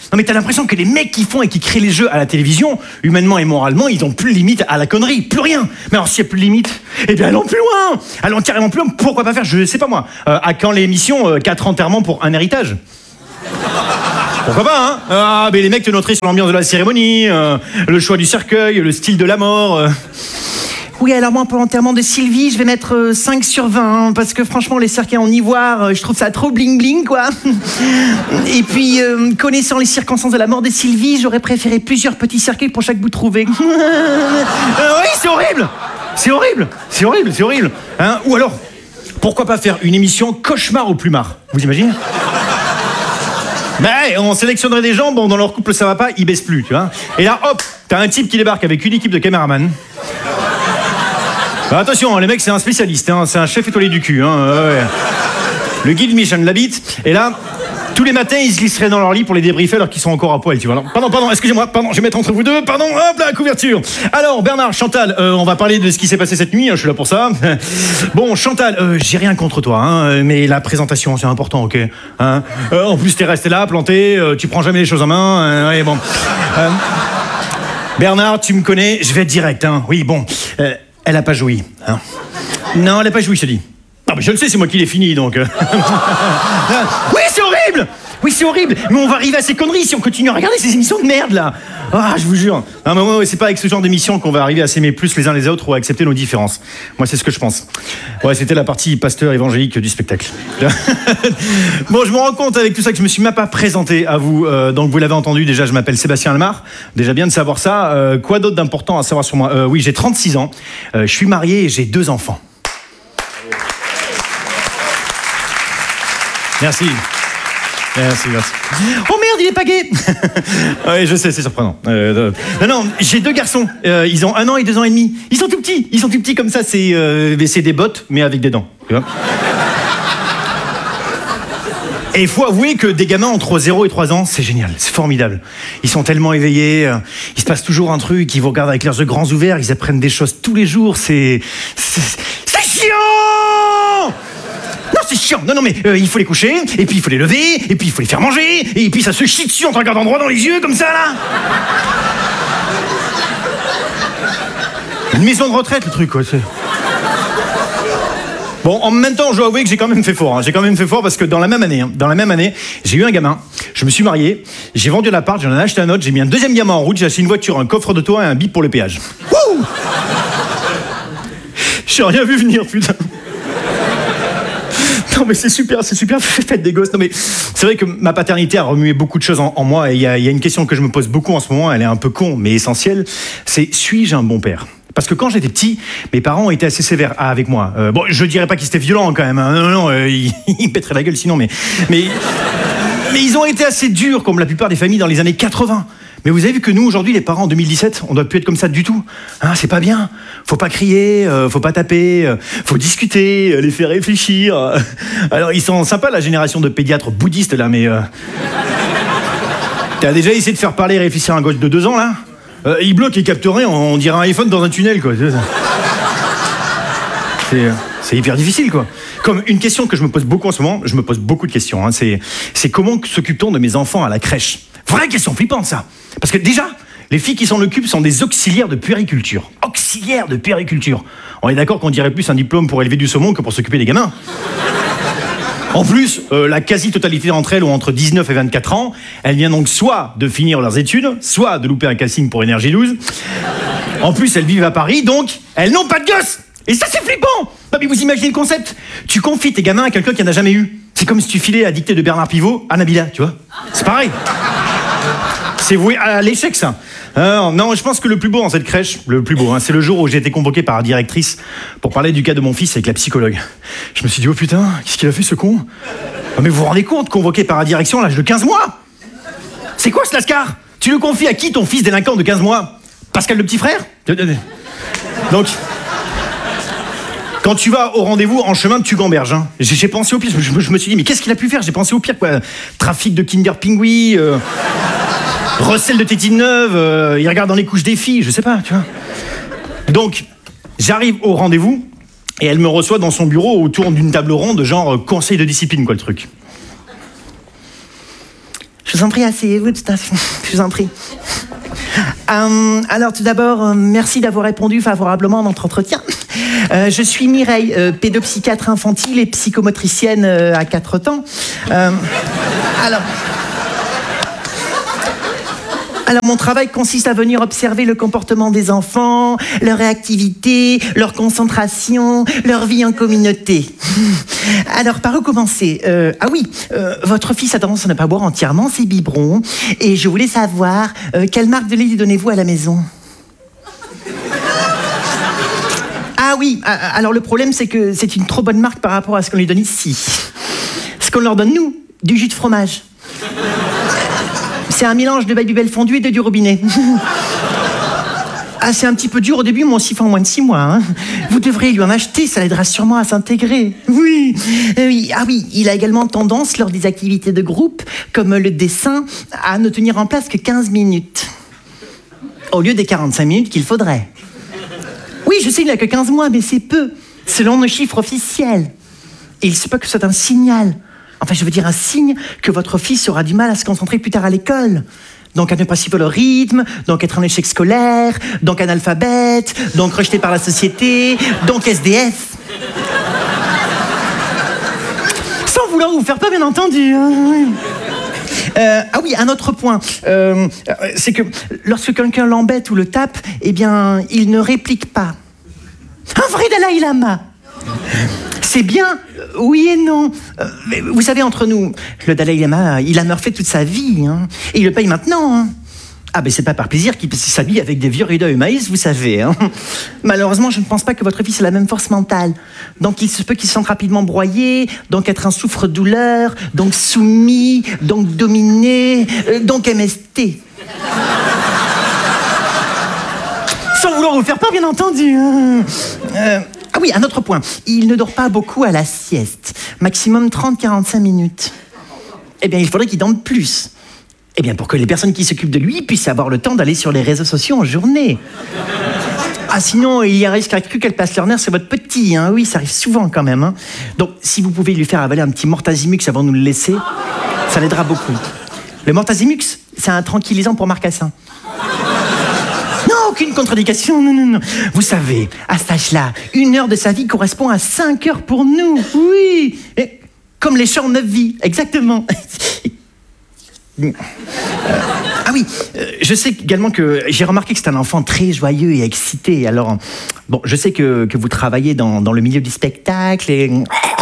Non mais t'as l'impression que les mecs qui font et qui créent les jeux à la télévision, humainement et moralement, ils ont plus de limite à la connerie, plus rien. Mais alors s'il y a plus de limite, eh bien allons plus loin, allons carrément plus loin. Pourquoi pas faire, je sais pas moi, euh, à quand l'émission euh, quatre enterrements pour un héritage? Pourquoi pas, hein? Ah, mais les mecs te noteraient sur l'ambiance de la cérémonie, euh, le choix du cercueil, le style de la mort. Euh. Oui, alors moi, pour l'enterrement de Sylvie, je vais mettre euh, cinq sur vingt, hein, parce que franchement, les cercueils en ivoire, euh, je trouve ça trop bling-bling, quoi. Et puis, euh, connaissant les circonstances de la mort de Sylvie, j'aurais préféré plusieurs petits cercueils pour chaque bout trouvé. euh, oui, c'est horrible. C'est horrible. C'est horrible, c'est horrible. Hein? Ou alors, pourquoi pas faire une émission cauchemar au plumard? Vous imaginez? Ben, on sélectionnerait des gens, bon, dans leur couple ça va pas, ils baissent plus, tu vois. Et là, hop, t'as un type qui débarque avec une équipe de caméramans. Ben, attention, les mecs, c'est un spécialiste, hein, c'est un chef étoilé du cul. Hein, ouais. Le guide Michel Labitte. Et là, tous les matins, ils se glisseraient dans leur lit pour les débriefer alors qu'ils sont encore à poil, tu vois. Alors, pardon, pardon, excusez-moi, pardon, je vais mettre entre vous deux, pardon, hop, la couverture. Alors, Bernard, Chantal, euh, on va parler de ce qui s'est passé cette nuit, hein, je suis là pour ça. Bon, Chantal, euh, j'ai rien contre toi, hein, mais la présentation, c'est important, ok, hein. euh, En plus, t'es resté là, planté, euh, tu prends jamais les choses en main, euh, ouais, bon. Euh, Bernard, tu me connais, je vais être direct, hein. Oui, bon, euh, elle a pas joui, hein. Non, elle a pas joui, je te dis. Non, mais je le sais, c'est moi qui l'ai fini, donc. Oui, c'est horrible! Oui, c'est horrible, mais on va arriver à ces conneries si on continue à regarder ces émissions de merde, là. Ah, je vous jure. Non, mais ouais, c'est pas avec ce genre d'émission qu'on va arriver à s'aimer plus les uns les autres ou à accepter nos différences. Moi, c'est ce que je pense. Ouais, c'était la partie pasteur évangélique du spectacle. Bon, je me rends compte avec tout ça que je me suis même pas présenté à vous. Euh, donc, vous l'avez entendu, déjà, je m'appelle Sébastien Almar. Déjà bien de savoir ça. Euh, quoi d'autre d'important à savoir sur moi? euh, Oui, j'ai trente-six ans. Euh, je suis marié et j'ai deux enfants. Merci. Merci, merci. Oh merde, il est pas gay. Oui, je sais, c'est surprenant. Euh, non, non, j'ai deux garçons. Euh, ils ont un an et deux ans et demi. Ils sont tout petits. Ils sont tout petits comme ça. C'est, euh, c'est des bottes, mais avec des dents. Tu vois. Et il faut avouer que des gamins entre zéro et trois ans, c'est génial, c'est formidable. Ils sont tellement éveillés, euh, il se passe toujours un truc, ils vous regardent avec leurs yeux grands ouverts, ils apprennent des choses tous les jours, c'est... C'est, c'est chiant! Non, c'est chiant. Non, non, mais euh, il faut les coucher, et puis il faut les lever, et puis il faut les faire manger, et puis ça se chie dessus en te regardant droit dans les yeux, comme ça, là. Une maison de retraite, le truc, quoi. C'est... Bon, en même temps, je dois avouer que j'ai quand même fait fort. Hein. J'ai quand même fait fort parce que dans la même année, hein, dans la même année, j'ai eu un gamin, je me suis marié, j'ai vendu l'appart, j'en ai acheté un autre, j'ai mis un deuxième gamin en route, j'ai acheté une voiture, un coffre de toit et un bip pour le péage. Wouh! J'ai rien vu venir, putain. Non mais c'est super, c'est super, faites des gosses. Non mais c'est vrai que ma paternité a remué beaucoup de choses en, en moi et il y, y a une question que je me pose beaucoup en ce moment, elle est un peu con mais essentielle, c'est suis-je un bon père? Parce que quand j'étais petit, mes parents ont été assez sévères avec moi. Euh, bon, je dirais pas qu'ils étaient violents quand même. Hein. Non, non, euh, ils, ils me pèteraient la gueule sinon, mais, mais, mais ils ont été assez durs comme la plupart des familles dans les années quatre-vingts. Mais vous avez vu que nous, aujourd'hui, les parents en deux mille dix-sept, on doit plus être comme ça du tout. Hein, c'est pas bien. Faut pas crier, euh, faut pas taper, euh, faut discuter, euh, les faire réfléchir. Alors, ils sont sympas, la génération de pédiatres bouddhistes, là, mais... Euh... T'as déjà essayé de faire parler et réfléchir un gosse de deux ans, là? Euh, il bloque et capte rien, on dirait un iPhone dans un tunnel, quoi. C'est, c'est hyper difficile, quoi. Comme une question que je me pose beaucoup en ce moment, je me pose beaucoup de questions, hein, c'est, c'est comment s'occupe-t-on de mes enfants à la crèche? Vraie question flippante, ça. Parce que déjà, les filles qui s'en occupent sont des auxiliaires de puériculture. Auxiliaires de puériculture. On est d'accord qu'on dirait plus un diplôme pour élever du saumon que pour s'occuper des gamins. En plus, euh, la quasi-totalité d'entre elles ont entre dix-neuf et vingt-quatre ans. Elles viennent donc soit de finir leurs études, soit de louper un casting pour Énergie douze. En plus, elles vivent à Paris, donc elles n'ont pas de gosses. Et ça, c'est flippant. Non, mais vous imaginez le concept? Tu confies tes gamins à quelqu'un qui n'en a jamais eu. C'est comme si tu filais la dictée de Bernard Pivot à Nabila, tu vois. C'est pareil. C'est voué à l'échec, ça. Alors, non, je pense que le plus beau dans cette crèche, le plus beau, hein, c'est le jour où j'ai été convoqué par la directrice pour parler du cas de mon fils avec la psychologue. Je me suis dit, oh putain, qu'est-ce qu'il a fait, ce con? Oh, mais vous vous rendez compte, convoqué par la direction à l'âge de quinze mois? C'est quoi ce lascar? Tu le confies à qui, ton fils délinquant de quinze mois? Pascal le petit frère? Donc, quand tu vas au rendez-vous, en chemin, tu gamberges. Hein. J'ai, j'ai pensé au pire, je, je, je me suis dit, mais qu'est-ce qu'il a pu faire? J'ai pensé au pire, quoi. Trafic de Kinder Pingui... Euh... recel de tétine neuve, euh, il regarde dans les couches des filles, je sais pas, tu vois. Donc, j'arrive au rendez-vous et elle me reçoit dans son bureau autour d'une table ronde, genre euh, conseil de discipline, quoi, le truc.
Je vous en prie, asseyez-vous, tout à fait. Je vous en prie. Euh, alors, tout d'abord, euh, merci d'avoir répondu favorablement à notre entretien. Euh, je suis Mireille, euh, pédopsychiatre infantile et psychomotricienne euh, à quatre temps. Euh, alors... Alors, mon travail consiste à venir observer le comportement des enfants, leur réactivité, leur concentration, leur vie en communauté. Alors, par où commencer euh, Ah oui, euh, votre fils a tendance à ne pas boire entièrement ses biberons, et je voulais savoir euh, quelle marque de lait lui donnez-vous à la maison? Ah oui, alors le problème, c'est que c'est une trop bonne marque par rapport à ce qu'on lui donne ici. Ce qu'on leur donne, nous, du jus de fromage. C'est un mélange de Babybel fondu et de du robinet. Ah, c'est un petit peu dur au début, mais on s'y fait en moins de six mois. Hein. Vous devrez lui en acheter, ça l'aidera sûrement à s'intégrer. Oui. Euh, oui. Ah oui, il a également tendance, lors des activités de groupe, comme le dessin, à ne tenir en place que quinze minutes. Au lieu des quarante-cinq minutes qu'il faudrait. Oui, je sais, il n'a que quinze mois, mais c'est peu, selon nos chiffres officiels. Et il se peut que ce soit un signal. Enfin, je veux dire un signe que votre fils aura du mal à se concentrer plus tard à l'école. Donc à ne pas suivre le rythme, donc être en échec scolaire, donc analphabète, donc rejeté par la société, donc S D F. Sans vouloir vous faire peur, bien entendu. Euh, ah oui, un autre point, euh, c'est que lorsque quelqu'un l'embête ou le tape, eh bien, il ne réplique pas. Un vrai Dalai Lama. C'est bien, oui et non. Euh, mais vous savez, entre nous, le Dalai Lama, il a meuré toute sa vie, hein, et il le paye maintenant. Hein. Ah ben c'est pas par plaisir qu'il s'habille avec des vieux rideaux et maïs, vous savez. Hein. Malheureusement, je ne pense pas que votre fils ait la même force mentale. Donc il se peut qu'il se sente rapidement broyé, donc être un souffre-douleur, donc soumis, donc dominé, euh, donc M S T. Sans vouloir vous faire peur, bien entendu. Hein. Euh, Ah oui, un autre point. Il ne dort pas beaucoup à la sieste. Maximum trente à quarante-cinq minutes. Eh bien, il faudrait qu'il dorme plus. Eh bien, pour que les personnes qui s'occupent de lui puissent avoir le temps d'aller sur les réseaux sociaux en journée. Ah, sinon, il y a un risque accru qu'elle passe leur nerf sur votre petit. Hein. Oui, ça arrive souvent quand même. Hein. Donc, si vous pouvez lui faire avaler un petit Mortazimux avant de nous le laisser, ça l'aidera beaucoup. Le Mortazimux, c'est un tranquillisant pour marcassin. Aucune contre-indication, non, non, non. Vous savez, à cet âge-là, une heure de sa vie correspond à cinq heures pour nous. Oui. Et comme les champs, neuf vies. Exactement. euh, ah oui, euh, je sais également que j'ai remarqué que c'est un enfant très joyeux et excité. Alors, bon, je sais que, que vous travaillez dans, dans le milieu du spectacle et...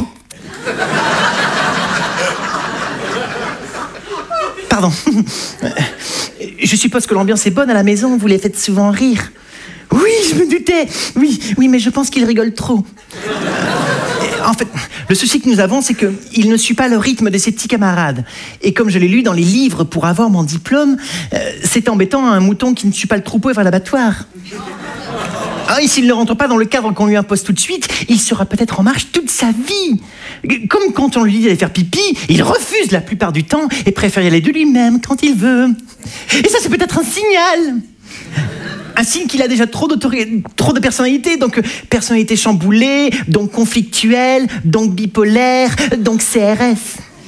Pardon. Je suppose que l'ambiance est bonne à la maison, vous les faites souvent rire. Oui, je me doutais. Oui, oui, mais je pense qu'il rigole trop. En fait, le souci que nous avons, c'est qu'il ne suit pas le rythme de ses petits camarades. Et comme je l'ai lu dans les livres pour avoir mon diplôme, euh, c'est embêtant un mouton qui ne suit pas le troupeau vers l'abattoir. Ah, et s'il ne rentre pas dans le cadre qu'on lui impose tout de suite, il sera peut-être en marche toute sa vie. Comme quand on lui dit d'aller faire pipi, il refuse la plupart du temps et préfère y aller de lui-même quand il veut. Et ça, c'est peut-être un signal. Un signe qu'il a déjà trop, trop de personnalité, donc personnalité chamboulée, donc conflictuelle, donc bipolaire, donc C R S.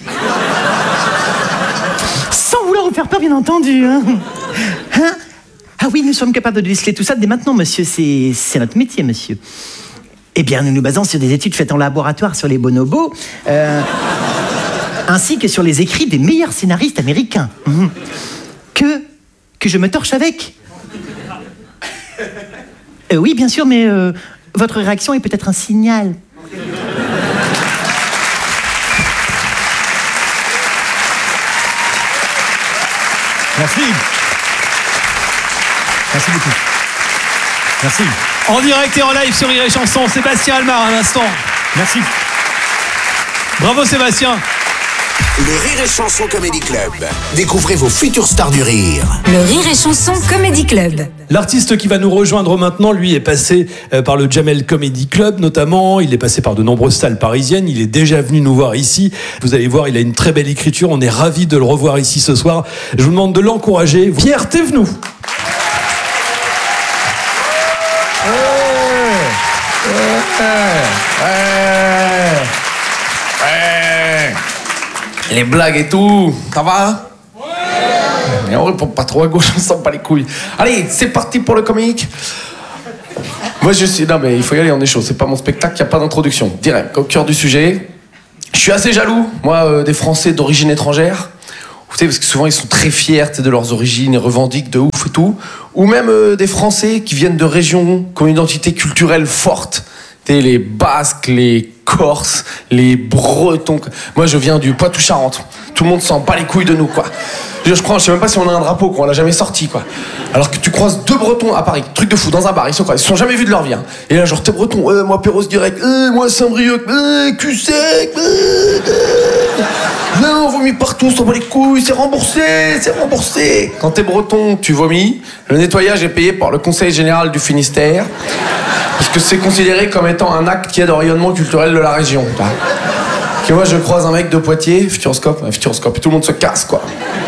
Sans vouloir vous faire peur, bien entendu. Hein, hein? Ah oui, nous sommes capables de déceler tout ça dès maintenant, monsieur. C'est, c'est notre métier, monsieur. Eh bien, nous nous basons sur des études faites en laboratoire sur les bonobos, euh, ainsi que sur les écrits des meilleurs scénaristes américains. Mmh. Que, que je me torche avec. Euh, oui, bien sûr, mais euh, votre réaction est peut-être un signal.
Merci. Merci beaucoup. Merci.
En direct et en live sur Rire et Chanson, Sébastien Almar, un instant.
Merci.
Bravo Sébastien.
Le Rire et Chanson Comedy Club. Découvrez vos futures stars du rire.
Le Rire et Chanson Comedy Club.
L'artiste qui va nous rejoindre maintenant, lui, est passé par le Jamel Comedy Club notamment. Il est passé par de nombreuses salles parisiennes. Il est déjà venu nous voir ici. Vous allez voir, il a une très belle écriture. On est ravis de le revoir ici ce soir. Je vous demande de l'encourager. Pierre Thévenoud.
Les blagues et tout, ça va? Et on répond pas trop à gauche, on s'en bat les couilles. Allez, c'est parti pour le comique. Moi, je suis... Non, mais il faut y aller, on est chaud. C'est pas mon spectacle, il n'y a pas d'introduction. Direct, au cœur du sujet. Je suis assez jaloux, moi, euh, des Français d'origine étrangère. Vous savez, parce que souvent, ils sont très fiers de leurs origines, ils revendiquent de ouf et tout. Ou même euh, des Français qui viennent de régions qui ont une identité culturelle forte. Tu sais, les Basques, les Corses, les Bretons. Moi, je viens du Poitou-Charentes. Tout le monde s'en bat les couilles de nous, quoi. Je, je crois, je sais même pas si on a un drapeau, quoi. On l'a jamais sorti, quoi. Alors que tu croises deux Bretons à Paris, truc de fou, dans un bar, ils sont quoi? Ils se sont jamais vus de leur vie, hein. Et là, genre, t'es Breton, euh, moi Perros direct, euh, moi Saint-Brieuc, euh, cul sec, euh, euh. Non, on vomit partout, on s'en bat les couilles, c'est remboursé, c'est remboursé. Quand t'es Breton, tu vomis. Le nettoyage est payé par le Conseil Général du Finistère. Parce que c'est considéré comme étant un acte qui est de rayonnement culturel de la région. Et moi, je croise un mec de Poitiers, Futuroscope, ouais, Futuroscope, et tout le monde se casse, quoi.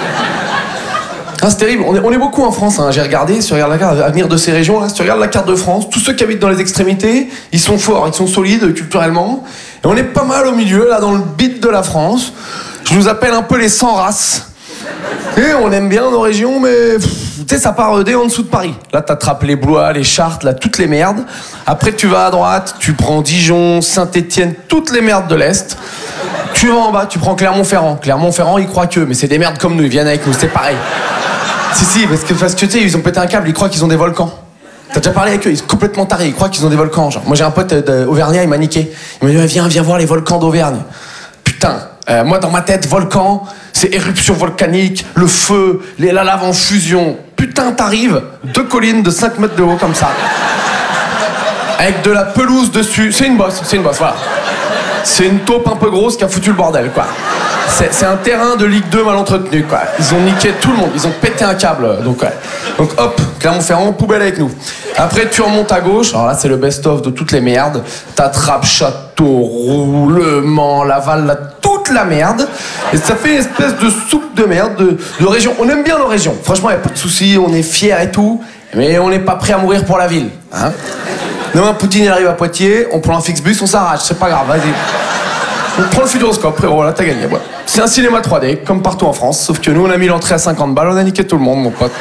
Ah, c'est terrible, on est, on est beaucoup en France, hein. J'ai regardé, si tu regardes la carte, à venir de ces régions, là, si tu regardes la carte de France, tous ceux qui habitent dans les extrémités, ils sont forts, ils sont solides culturellement, et on est pas mal au milieu, là, dans le beat de la France. Je nous appelle un peu les sans races. Et on aime bien nos régions, mais tu sais, ça part dès en dessous de Paris. Là, t'attrapes les Blois, les Chartres, là, toutes les merdes. Après, tu vas à droite, tu prends Dijon, Saint-Étienne, toutes les merdes de l'Est. Tu vas en bas, tu prends Clermont-Ferrand. Clermont-Ferrand, ils croient que, mais c'est des merdes comme nous, ils viennent avec nous, c'est pareil. Si, si, parce que, parce que tu sais, ils ont pété un câble, ils croient qu'ils ont des volcans. T'as déjà parlé avec eux, ils sont complètement tarés, ils croient qu'ils ont des volcans. Genre, moi, j'ai un pote d'Auvergnat, il m'a niqué. Il m'a dit, viens, viens voir les volcans d'Auvergne. Putain, euh, moi, dans ma tête, volcan, c'est éruption volcanique, le feu, les, la lave en fusion. Putain, t'arrives, deux collines de cinq mètres de haut comme ça. Avec de la pelouse dessus. C'est une bosse, c'est une bosse, voilà. C'est une taupe un peu grosse qui a foutu le bordel, quoi. C'est un terrain de Ligue deux mal entretenu, quoi. Ils ont niqué tout le monde, ils ont pété un câble. Donc, ouais. Donc hop, Clermont-Ferrand, poubelle avec nous. Après, tu remontes à gauche. Alors là, c'est le best-of de toutes les merdes. T'attrapes Châteauroux, Le Mans, Laval, là, toute la merde. Et ça fait une espèce de soupe de merde de, de région. On aime bien nos régions. Franchement, y a pas de soucis, on est fiers et tout. Mais on n'est pas prêt à mourir pour la ville. Hein. Demain, Poutine il arrive à Poitiers, on prend un Flixbus, on s'arrache. C'est pas grave, vas-y. On prend le Futuroscope, frérot, là, t'as gagné. Ouais. C'est un cinéma trois D, comme partout en France. Sauf que nous, on a mis l'entrée à cinquante balles, on a niqué tout le monde, mon pote.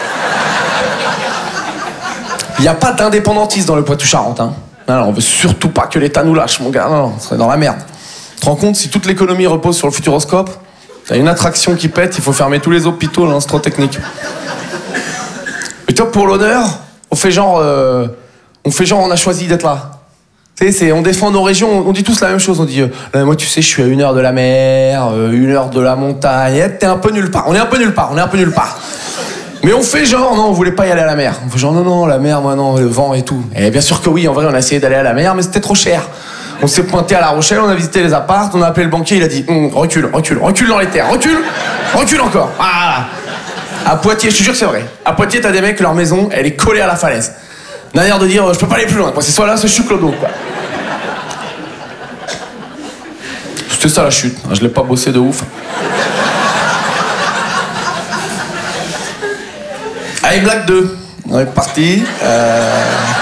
Il n'y a pas d'indépendantisme dans le Poitou-Charentes, hein. Non, non, on veut surtout pas que l'État nous lâche, mon gars. Non, non, on serait dans la merde. Tu te rends compte, si toute l'économie repose sur le Futuroscope, t'as une attraction qui pète, il faut fermer tous les hôpitaux, là, c'est trop technique. Et toi, pour l'honneur, on fait genre... Euh, on fait genre, on a choisi d'être là. Tu sais, on défend nos régions, on dit tous la même chose. On dit, euh, moi, tu sais, je suis à une heure de la mer, euh, une heure de la montagne. T'es un peu nulle part. On est un peu nulle part, on est un peu nulle part. Mais on fait genre, non, on voulait pas y aller à la mer. On fait genre, non, non, la mer, moi, non, le vent et tout. Et bien sûr que oui, en vrai, on a essayé d'aller à la mer, mais c'était trop cher. On s'est pointé à La Rochelle, on a visité les apparts, on a appelé le banquier, il a dit, hm, recule, recule, recule dans les terres, recule, recule encore. Ah. À Poitiers, je te jure que c'est vrai. À Poitiers, t'as des mecs, leur maison, elle est collée à la falaise. D'un air de dire, je peux pas aller plus loin, quoi. C'est soit là, soit je suis clodo, quoi. C'était ça la chute, je l'ai pas bossé de ouf. Allez, blague deux. On est parti. Euh...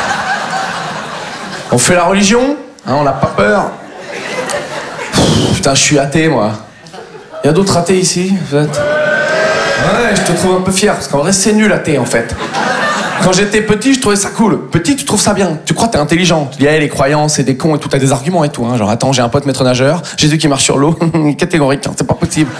On fait la religion, hein, on n'a pas peur. Pff, putain, je suis athée, moi. Il y a d'autres athées ici, en fait. Ouais, je te trouve un peu fier, parce qu'en vrai, c'est nul athée, en fait. Quand j'étais petit, je trouvais ça cool. Petit, tu trouves ça bien. Tu crois que t'es intelligent. Tu dis, hey, les croyants, c'est des cons et tout. T'as des arguments et tout. Hein. Genre, attends, j'ai un pote maître nageur. Jésus qui marche sur l'eau. Catégorique, hein, c'est pas possible.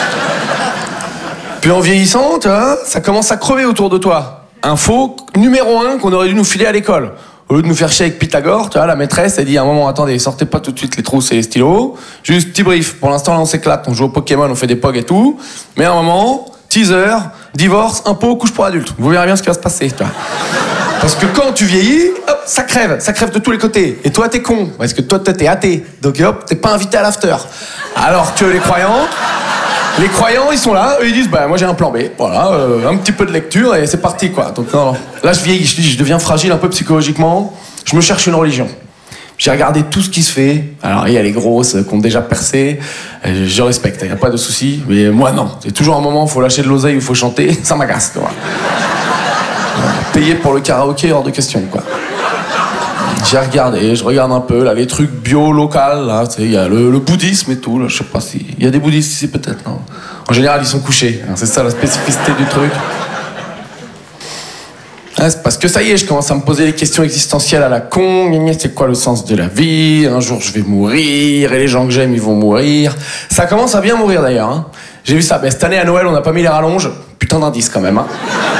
Puis en vieillissant, tu vois, ça commence à crever autour de toi. Info numéro un qu'on aurait dû nous filer à l'école. Au lieu de nous faire chier avec Pythagore, tu vois, la maîtresse, elle dit à un moment, attendez, sortez pas tout de suite les trousses et les stylos. Juste petit brief. Pour l'instant, là, on s'éclate. On joue au Pokémon, on fait des pogs et tout. Mais à un moment... teaser, divorce, impôt, couche pour adulte. Vous verrez bien ce qui va se passer, toi. Parce que quand tu vieillis, hop, ça crève, ça crève de tous les côtés. Et toi, t'es con, parce que toi, t'es athée. Donc hop, t'es pas invité à l'after. Alors que les croyants, les croyants, ils sont là, eux, ils disent, bah moi j'ai un plan B. Voilà, euh, un petit peu de lecture et c'est parti, quoi. Donc non, là, je vieillis, je, je deviens fragile un peu psychologiquement. Je me cherche une religion. J'ai regardé tout ce qui se fait. Alors, il y a les grosses qui ont déjà percé. Je respecte, il n'y a pas de souci. Mais moi, non. C'est toujours un moment où il faut lâcher de l'oseille ou il faut chanter. Ça m'agace, quoi. Payer pour le karaoké, hors de question, quoi. J'ai regardé, je regarde un peu, là, les trucs bio, local, là, tu sais, il y a le, le bouddhisme et tout, là, je sais pas si... Il y a des bouddhistes ici, peut-être, non? En général, ils sont couchés, hein, c'est ça la spécificité du truc. Ah, c'est parce que ça y est, je commence à me poser des questions existentielles à la con, c'est quoi le sens de la vie? Un jour, je vais mourir, et les gens que j'aime, ils vont mourir. Ça commence à bien mourir, d'ailleurs, hein. J'ai vu ça, ben, cette année, à Noël, on n'a pas mis les rallonges. Putain d'indice, quand même, hein.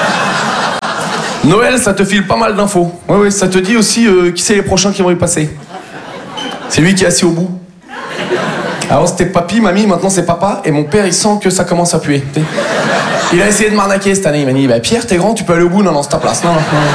Noël, ça te file pas mal d'infos. Ouais, ouais, ça te dit aussi euh, qui c'est les prochains qui vont y passer. C'est lui qui est assis au bout. Avant c'était papy, mamie, maintenant c'est papa, et mon père il sent que ça commence à puer. T'sais. Il a essayé de m'arnaquer cette année, il m'a dit bah, Pierre, t'es grand, tu peux aller au bout, non, non, c'est ta place. Non, non, non, non.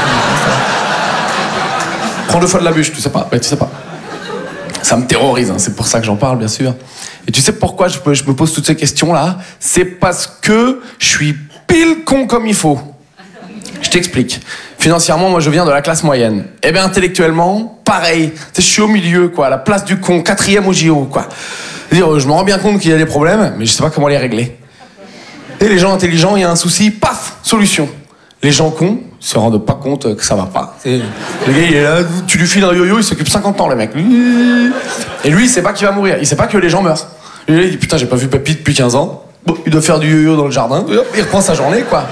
Prends deux fois de la bûche, tu sais pas, bah, tu sais pas. Ça me terrorise, hein, c'est pour ça que j'en parle, bien sûr. Et tu sais pourquoi je, je me pose toutes ces questions-là? C'est parce que je suis pile con comme il faut. Je t'explique. Financièrement, moi, je viens de la classe moyenne. Eh bien, intellectuellement, pareil. Je suis au milieu, quoi, à la place du con, quatrième au J O, quoi. C'est-à-dire, je me rends bien compte qu'il y a des problèmes, mais je sais pas comment les régler. Et les gens intelligents, il y a un souci, paf, solution. Les gens cons se rendent pas compte que ça va pas. C'est... Le gars, il est là, tu lui files un yo-yo, il s'occupe cinquante ans, le mec. Et lui, il sait pas qu'il va mourir. Il sait pas que les gens meurent. Et lui, il dit, putain, j'ai pas vu papy depuis quinze ans. Bon, il doit faire du yo-yo dans le jardin. Il reprend sa journée, quoi.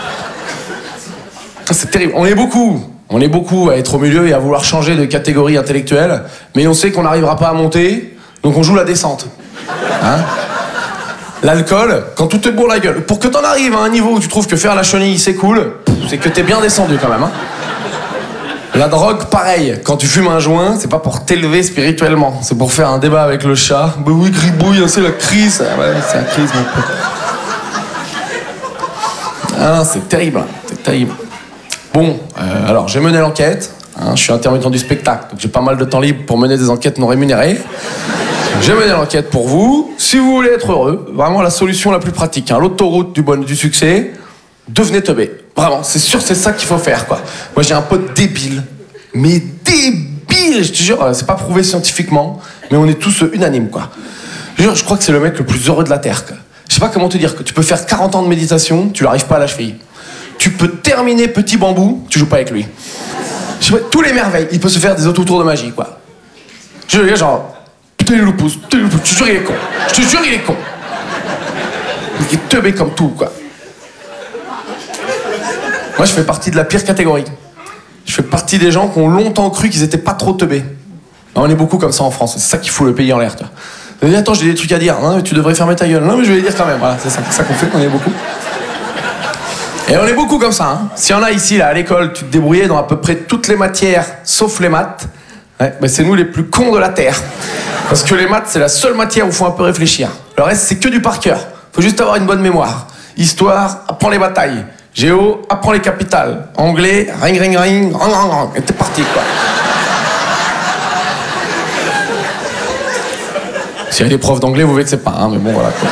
C'est terrible. On est beaucoup, on est beaucoup à être au milieu et à vouloir changer de catégorie intellectuelle, mais on sait qu'on n'arrivera pas à monter, donc on joue la descente. Hein? L'alcool, quand tout te bourre la gueule, pour que t'en arrives à un niveau où tu trouves que faire la chenille c'est cool, c'est que t'es bien descendu quand même. Hein? La drogue, pareil. Quand tu fumes un joint, c'est pas pour t'élever spirituellement, c'est pour faire un débat avec le chat. Bah oui, gribouille, c'est la crise. Ah ouais, c'est la crise, mon pote. Ah, c'est terrible, c'est terrible. Bon, euh, alors j'ai mené l'enquête, hein, je suis intermittent du spectacle, donc j'ai pas mal de temps libre pour mener des enquêtes non rémunérées. J'ai mené l'enquête pour vous. Si vous voulez être heureux, vraiment la solution la plus pratique, hein, l'autoroute du, bon, du succès, devenez teubé. Vraiment, c'est sûr, c'est ça qu'il faut faire, quoi. Moi j'ai un pote débile, mais débile, je te jure, c'est pas prouvé scientifiquement, mais on est tous unanimes, quoi. Je jure, je crois que c'est le mec le plus heureux de la Terre, quoi. Je sais pas comment te dire, que tu peux faire quarante ans de méditation, tu n'arrives pas à la cheville. Tu peux terminer petit bambou, tu joues pas avec lui. Je sais pas, tous les merveilles, il peut se faire des autotours de magie, quoi. Je veux dire, genre, putain, il le pousse, putain, il le pousse, je te jure, il est con. Je te jure, il est con. Il est teubé comme tout, quoi. Moi, je fais partie de la pire catégorie. Je fais partie des gens qui ont longtemps cru qu'ils étaient pas trop teubés. On est beaucoup comme ça en France, c'est ça qui fout le pays en l'air, tu vois. Attends, j'ai des trucs à dire. Non, mais tu devrais fermer ta gueule. Non, mais je vais les dire quand même. Voilà, c'est ça, ça qu'on fait, on est beaucoup. Et on est beaucoup comme ça, hein. S'il y en a ici, là, à l'école, tu te débrouillais dans à peu près toutes les matières, sauf les maths, ouais, ben c'est nous les plus cons de la Terre. Parce que les maths, c'est la seule matière où il faut un peu réfléchir. Le reste, c'est que du par cœur. Faut juste avoir une bonne mémoire. Histoire, apprends les batailles. Géo, apprends les capitales. Anglais, ring, ring, ring, rang, rang, rang. Et t'es parti, quoi. S'il y a des profs d'anglais, vous vexez pas, hein, mais bon, voilà, quoi.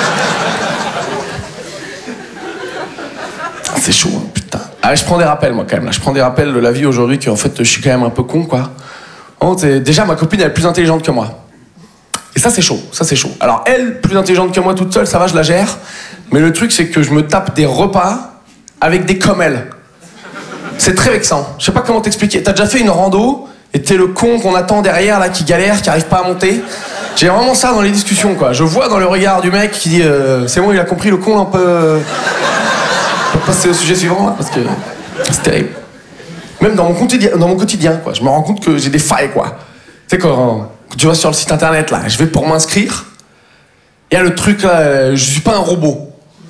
C'est chaud, hein, putain. Ah, je prends des rappels, moi, quand même. Là. Je prends des rappels de la vie aujourd'hui, qu'en fait, je suis quand même un peu con, quoi. Oh, déjà, ma copine, elle est plus intelligente que moi. Et ça, c'est chaud. Ça, c'est chaud. Alors, elle, plus intelligente que moi toute seule, ça va, je la gère. Mais le truc, c'est que je me tape des repas avec des comme elle. C'est très vexant. Je sais pas comment t'expliquer. T'as déjà fait une rando et t'es le con qu'on attend derrière, là, qui galère, qui arrive pas à monter. J'ai vraiment ça dans les discussions, quoi. Je vois dans le regard du mec qui dit euh, c'est bon, il a compris, le con, un peu... Euh... On peut passer au sujet suivant, là, parce que c'est terrible. Même dans mon quotidien, dans mon quotidien, quoi. Je me rends compte que j'ai des failles, quoi. Tu sais, quand, quand tu vas sur le site internet, là, je vais pour m'inscrire, il y a le truc, là, je suis pas un robot.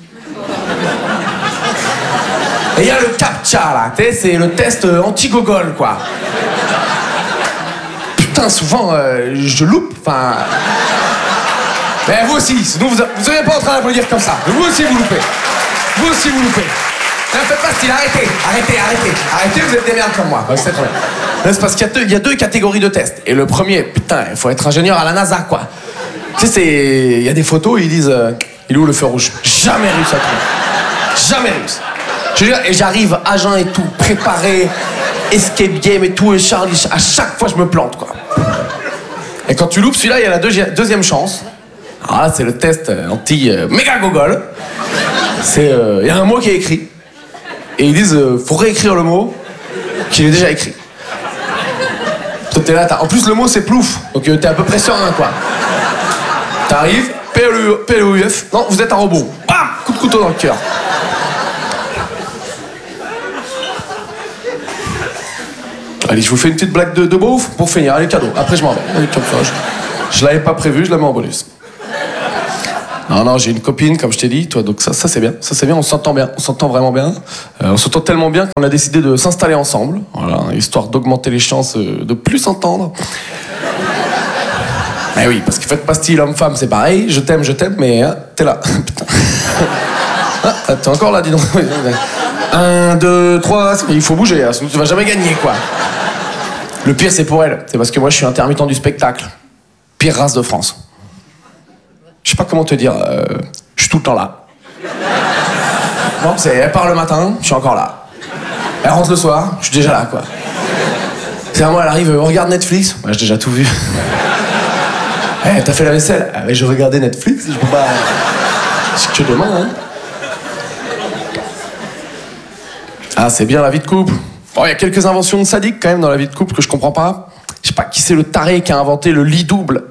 Et il y a le CAPTCHA, là, tu sais, c'est le test anti-gogol, quoi. Putain, souvent, euh, je loupe, enfin... Mais vous aussi, sinon vous seriez pas en train d'applaudir comme ça. Vous aussi, vous loupez. Vous aussi, vous loupez. Ne faites pas style, arrêtez, arrêtez, arrêtez. Arrêtez, vous êtes des merdes comme moi. C'est très bien. C'est parce qu'il y a, deux, il y a deux catégories de tests. Et le premier, putain, il faut être ingénieur à la NASA, quoi. Tu sais, c'est... il y a des photos, ils disent... Euh, il est où le feu rouge? Jamais réussi à trouver. Jamais réussi. Je veux dire, et j'arrive à jeun et tout, préparé, escape game et tout, et Charlie, à chaque fois, je me plante, quoi. Et quand tu loupes celui-là, il y a la deuxi- deuxième chance. Alors là, c'est le test anti-méga-gogol. C'est... Il euh, y a un mot qui est écrit. Et ils disent, euh, faut réécrire le mot qui est déjà écrit. Toi, t'es là, t'as... En plus, le mot, c'est plouf. Donc, euh, t'es à peu près serein, quoi. T'arrives, P L O U F. Non, vous êtes un robot. Bam! Coup de couteau dans le cœur. Allez, je vous fais une petite blague de, de beauf pour finir. Allez, cadeau. Après, je m'en vais. Allez, comme ça, je, je l'avais pas prévu, je la mets en bonus. Non, non, j'ai une copine, comme je t'ai dit, toi, donc ça, ça c'est bien. Ça c'est bien, on s'entend bien. On s'entend vraiment bien. Euh, on s'entend tellement bien qu'on a décidé de s'installer ensemble. Voilà, histoire d'augmenter les chances euh, de plus s'entendre. Mais oui, parce que faites pas style homme-femme, c'est pareil. Je t'aime, je t'aime, mais hein, t'es là. Putain. Ah, t'es encore là, dis donc. Un, deux, trois, il faut bouger, hein, sinon tu vas jamais gagner, quoi. Le pire, c'est pour elle. C'est parce que moi, je suis intermittent du spectacle. Pire race de France. Je sais pas comment te dire, euh, je suis tout le temps là. Bon, c'est, elle part le matin, je suis encore là. Elle rentre le soir, je suis déjà là, quoi. C'est à moi, elle arrive, on regarde Netflix. Moi, j'ai déjà tout vu. Eh, hey, t'as fait la vaisselle? Ah, mais je regardais Netflix, je peux pas... C'est que demain, hein. Ah, c'est bien la vie de couple. Bon, il y a quelques inventions sadiques quand même dans la vie de couple que je comprends pas. Je sais pas qui c'est le taré qui a inventé le lit double.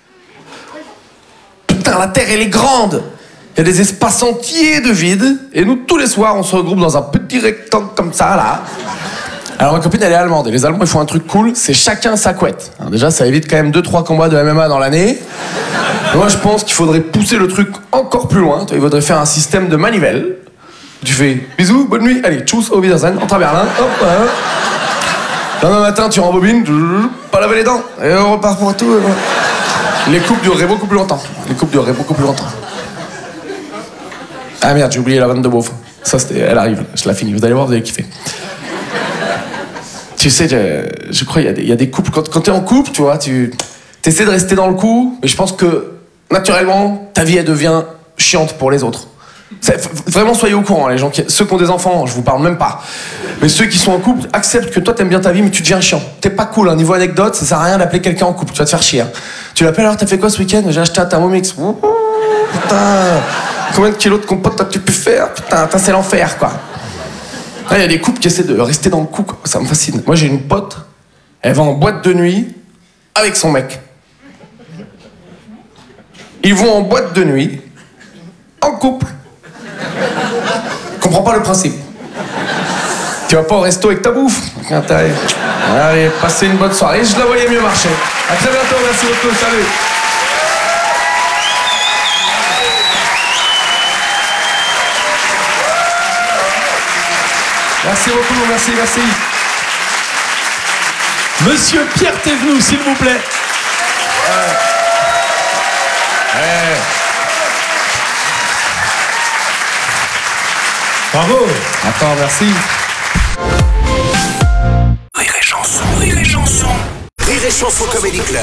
Putain, la Terre, elle est grande. Il y a des espaces entiers de vide. Et nous, tous les soirs, on se regroupe dans un petit rectangle comme ça, là. Alors, ma copine, elle est allemande. Et les Allemands, ils font un truc cool, c'est chacun sa couette. Alors, déjà, ça évite quand même deux trois combats de M M A dans l'année. Moi, je pense qu'il faudrait pousser le truc encore plus loin. Il faudrait faire un système de manivelle. Tu fais bisous, bonne nuit, allez, tchuss, au Wiedersehen, entre à Berlin, hop, voilà. Demain matin, tu rembobines, pas laver les dents, et on repart pour tout. Voilà. Les couples dureraient beaucoup plus longtemps. Les couples dureraient beaucoup plus longtemps. Ah merde, j'ai oublié la vanne de beauf. Ça, c'était, elle arrive, je la finis, vous allez voir, vous allez kiffer. Tu sais, je, je crois qu'il y, y a des couples, quand, quand t'es en couple, tu vois, tu essaies de rester dans le coup, mais je pense que, naturellement, ta vie, elle devient chiante pour les autres. C'est, vraiment, soyez au courant, les gens qui, ceux qui ont des enfants, je vous parle même pas. Mais ceux qui sont en couple, acceptent que toi t'aimes bien ta vie, mais tu deviens chiant. T'es pas cool, hein. Niveau anecdote, ça sert à rien d'appeler quelqu'un en couple, tu vas te faire chier. Hein. Tu l'appelles, alors t'as fait quoi ce week-end? J'ai acheté un Thermomix. Ouh, putain, combien de kilos de compote t'as-tu pu faire? Putain, c'est l'enfer, quoi. Il y a des couples qui essaient de rester dans le coup, quoi. Ça me fascine. Moi, j'ai une pote, elle va en boîte de nuit avec son mec. Ils vont en boîte de nuit, en couple. Je comprends pas le principe. Tu vas pas au resto avec ta bouffe. Allez, passez une bonne soirée. Je la voyais mieux marcher. À très bientôt, merci beaucoup, salut. Merci beaucoup, merci, merci.
Monsieur Pierre Thévenoud, s'il vous plaît.
Euh... Ouais.
Bravo.
Attends, merci.
Rire et chanson, rire et chanson. Rire et chanson Comedy Club.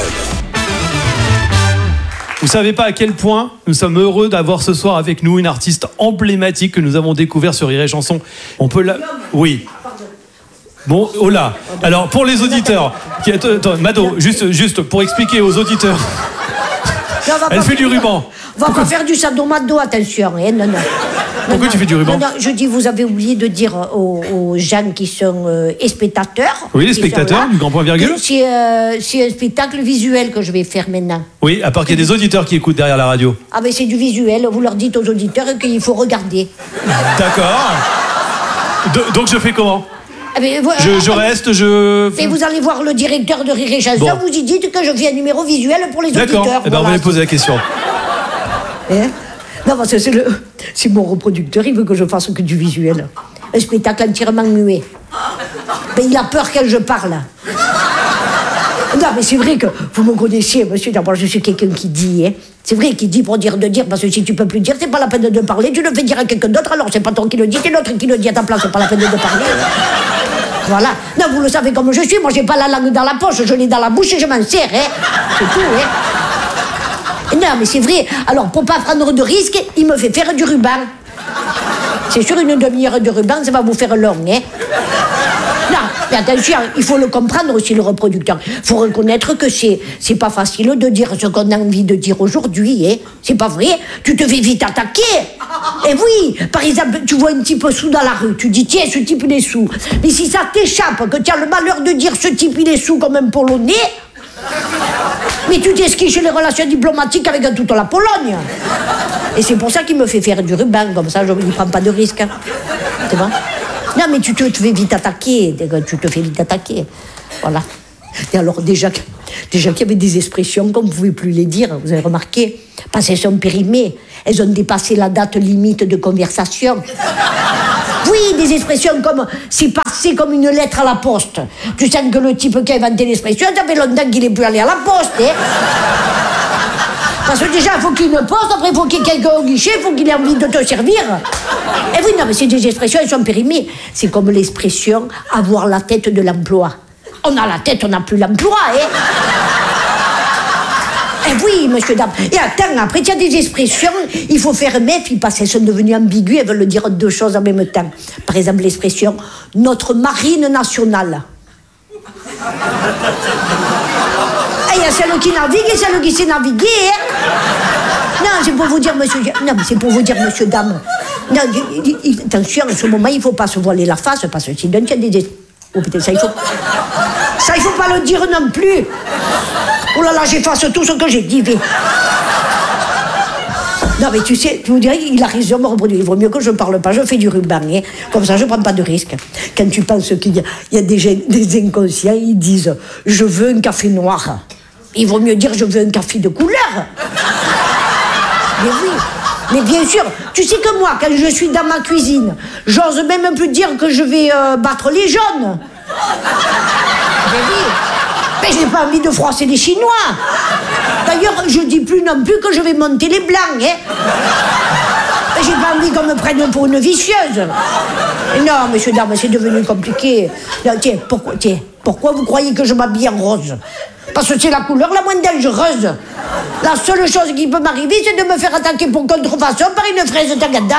Vous savez pas à quel point nous sommes heureux d'avoir ce soir avec nous une artiste emblématique que nous avons découvert sur Rire et chanson. On peut la... Oui. Bon, oh là. Alors, pour les auditeurs... Qui... Attends, Mado, juste, juste pour expliquer aux auditeurs...
Non,
elle fait du ruban.
On va Pourquoi... pas faire du sadomado, attention. Hein, non, non.
Pourquoi non, tu fais du ruban?
Non, non, je dis, vous avez oublié de dire aux, aux gens qui sont euh, spectateurs.
Oui, les spectateurs, du grand point virgule.
C'est euh, un spectacle visuel que je vais faire maintenant.
Oui, à part qu'il y a des auditeurs qui écoutent derrière la radio.
Ah, mais c'est du visuel. Vous leur dites aux auditeurs qu'il faut regarder.
D'accord. De, donc je fais comment?
Ah, mais, voilà,
je, je reste, je...
Et vous allez voir le directeur de Rire et Chanson, bon. Vous y dites que je fais un numéro visuel pour les auditeurs.
D'accord, eh ben,
voilà.
on va lui poser la question.
Hein? Non, parce que c'est, le, c'est mon reproducteur, il veut que je fasse que du visuel. Un spectacle entièrement muet. Mais il a peur que je parle. Non, mais c'est vrai que vous me connaissiez, monsieur. D'abord, je suis quelqu'un qui dit, hein. C'est vrai qu'il dit pour dire de dire, parce que si tu peux plus dire, c'est pas la peine de parler, tu le fais dire à quelqu'un d'autre, alors c'est pas toi qui le dis, c'est l'autre qui le dit à ta place, c'est pas la peine de parler. Voilà. Non, vous le savez comme je suis, moi j'ai pas la langue dans la poche, je l'ai dans la bouche et je m'en sers, hein. C'est tout, hein. Non, mais c'est vrai. Alors, pour pas prendre de risques, il me fait faire du ruban. C'est sûr, une demi-heure de ruban, ça va vous faire long, hein. Non, mais attention, il faut le comprendre aussi, le reproducteur. Il faut reconnaître que c'est, c'est pas facile de dire ce qu'on a envie de dire aujourd'hui, hein. C'est pas vrai. Tu te fais vite attaquer. Et oui, par exemple, tu vois un type sous dans la rue, tu dis, tiens, ce type, il est sous. Mais si ça t'échappe, que tu as le malheur de dire ce type, il est sous comme un Polonais, mais tu t'esquiches les relations diplomatiques avec toute la Pologne. Et c'est pour ça qu'il me fait faire du ruban, comme ça, je ne prends pas de risque. Hein. C'est bon? Non, mais tu te, tu fais vite attaquer, tu te fais vite attaquer. Voilà. Et alors, déjà, déjà qu'il y avait des expressions qu'on ne pouvait plus les dire, vous avez remarqué, parce qu'elles sont périmées, elles ont dépassé la date limite de conversation. Oui, des expressions comme « c'est passé comme une lettre à la poste ». Tu sens que le type qui a inventé l'expression, ça fait longtemps qu'il n'est plus allé à la poste, hein. Parce que déjà, il faut qu'il y ait une poste, après il faut qu'il y ait quelqu'un au guichet, il faut qu'il ait envie de te servir. Et oui, non, mais c'est des expressions, elles sont périmées. C'est comme l'expression « avoir la tête de l'emploi ». On a la tête, on n'a plus l'emploi, hein. Eh oui, monsieur, dame. Et attends, après, il y a des expressions, il faut faire méfiance parce qu'elles sont devenues ambiguës, elles veulent dire deux choses en même temps. Par exemple, l'expression « notre marine nationale ». Il y a celle qui navigue et celle qui sait naviguer, hein. Non, c'est pour vous dire, monsieur... Non, mais c'est pour vous dire, monsieur, dame. Non, attention, en ce moment, il ne faut pas se voiler la face parce que sinon, il y a des... Oh putain, ça, il faut... Ça, il faut pas le dire non plus. Oh là là, j'efface tout ce que j'ai dit. Mais... Non, mais tu sais, je vous dirais, il a raison, me reproduire. Il vaut mieux que je ne parle pas, je fais du ruban. Hein. Comme ça, je ne prends pas de risque. Quand tu penses qu'il y a, il y a des, des inconscients, ils disent « je veux un café noir ». Il vaut mieux dire « je veux un café de couleur ». Mais oui. Mais bien sûr, tu sais que moi, quand je suis dans ma cuisine, j'ose même plus dire que je vais euh, battre les jaunes. Mais oui, mais je n'ai pas envie de froisser les Chinois. D'ailleurs, je dis plus non plus que je vais monter les blancs, hein. Mais j'ai pas envie qu'on me prenne pour une vicieuse. Et non, monsieur, dame, c'est devenu compliqué. Non, tiens, pourquoi, tiens, pourquoi vous croyez que je m'habille en rose? Parce que c'est la couleur la moins dangereuse. La seule chose qui peut m'arriver, c'est de me faire attaquer pour contrefaçon par une fraise Tagada.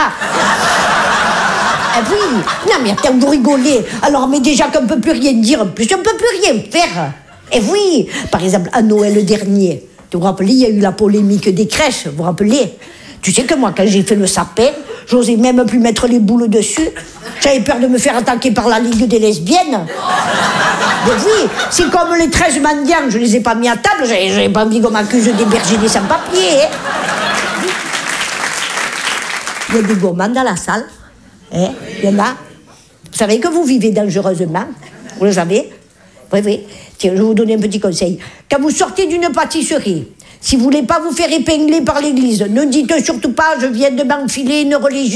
Eh oui, non mais attends, vous rigolez. Alors, mais déjà qu'on ne peut plus rien dire, en plus, on ne peut plus rien faire. Eh oui, par exemple, à Noël dernier, vous vous rappelez, il y a eu la polémique des crèches, vous vous rappelez? Tu sais que moi, quand j'ai fait le sapin, j'osais même plus mettre les boules dessus. J'avais peur de me faire attaquer par la Ligue des lesbiennes. Mais oui, c'est comme les treize mendiants, je les ai pas mis à table, j'avais pas envie qu'on m'accuse d'héberger des sans-papiers. Hein. Il y a des gourmands dans la salle. Hein, il y en a. Vous savez que vous vivez dangereusement. Vous le savez? Oui, oui. Tiens, je vais vous donner un petit conseil. Quand vous sortez d'une pâtisserie, si vous ne voulez pas vous faire épingler par l'église, ne dites surtout pas « je viens de m'enfiler une religieuse ».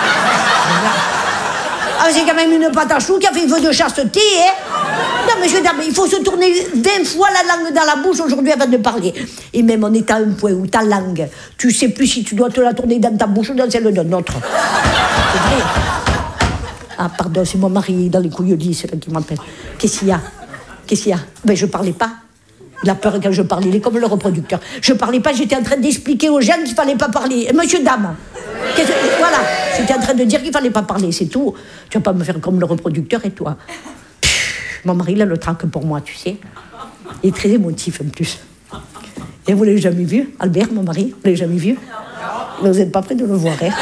Ah, c'est quand même une pâte à choux qui a fait feu de chasteté, hein. Non, monsieur, dame, il faut se tourner vingt fois la langue dans la bouche aujourd'hui avant de parler. Et même on est à un point où ta langue, tu sais plus si tu dois te la tourner dans ta bouche ou dans celle d'un autre. C'est vrai. Ah, pardon, c'est mon mari dans les couilles c'est là qui m'appelle. Qu'est-ce qu'il y a? Qu'est-ce qu'il y a? Ben, je parlais pas. Il a peur quand je parlais, il est comme le reproducteur. Je parlais pas, j'étais en train d'expliquer aux gens qu'il fallait pas parler. Et monsieur, dame, voilà, j'étais en train de dire qu'il fallait pas parler, c'est tout. Tu vas pas me faire comme le reproducteur et toi. Pff, mon mari, il a le trac pour moi, tu sais. Il est très émotif en plus. Et vous l'avez jamais vu, Albert, mon mari? Vous l'avez jamais vu? Mais vous n'êtes pas prêt de le voir, hein?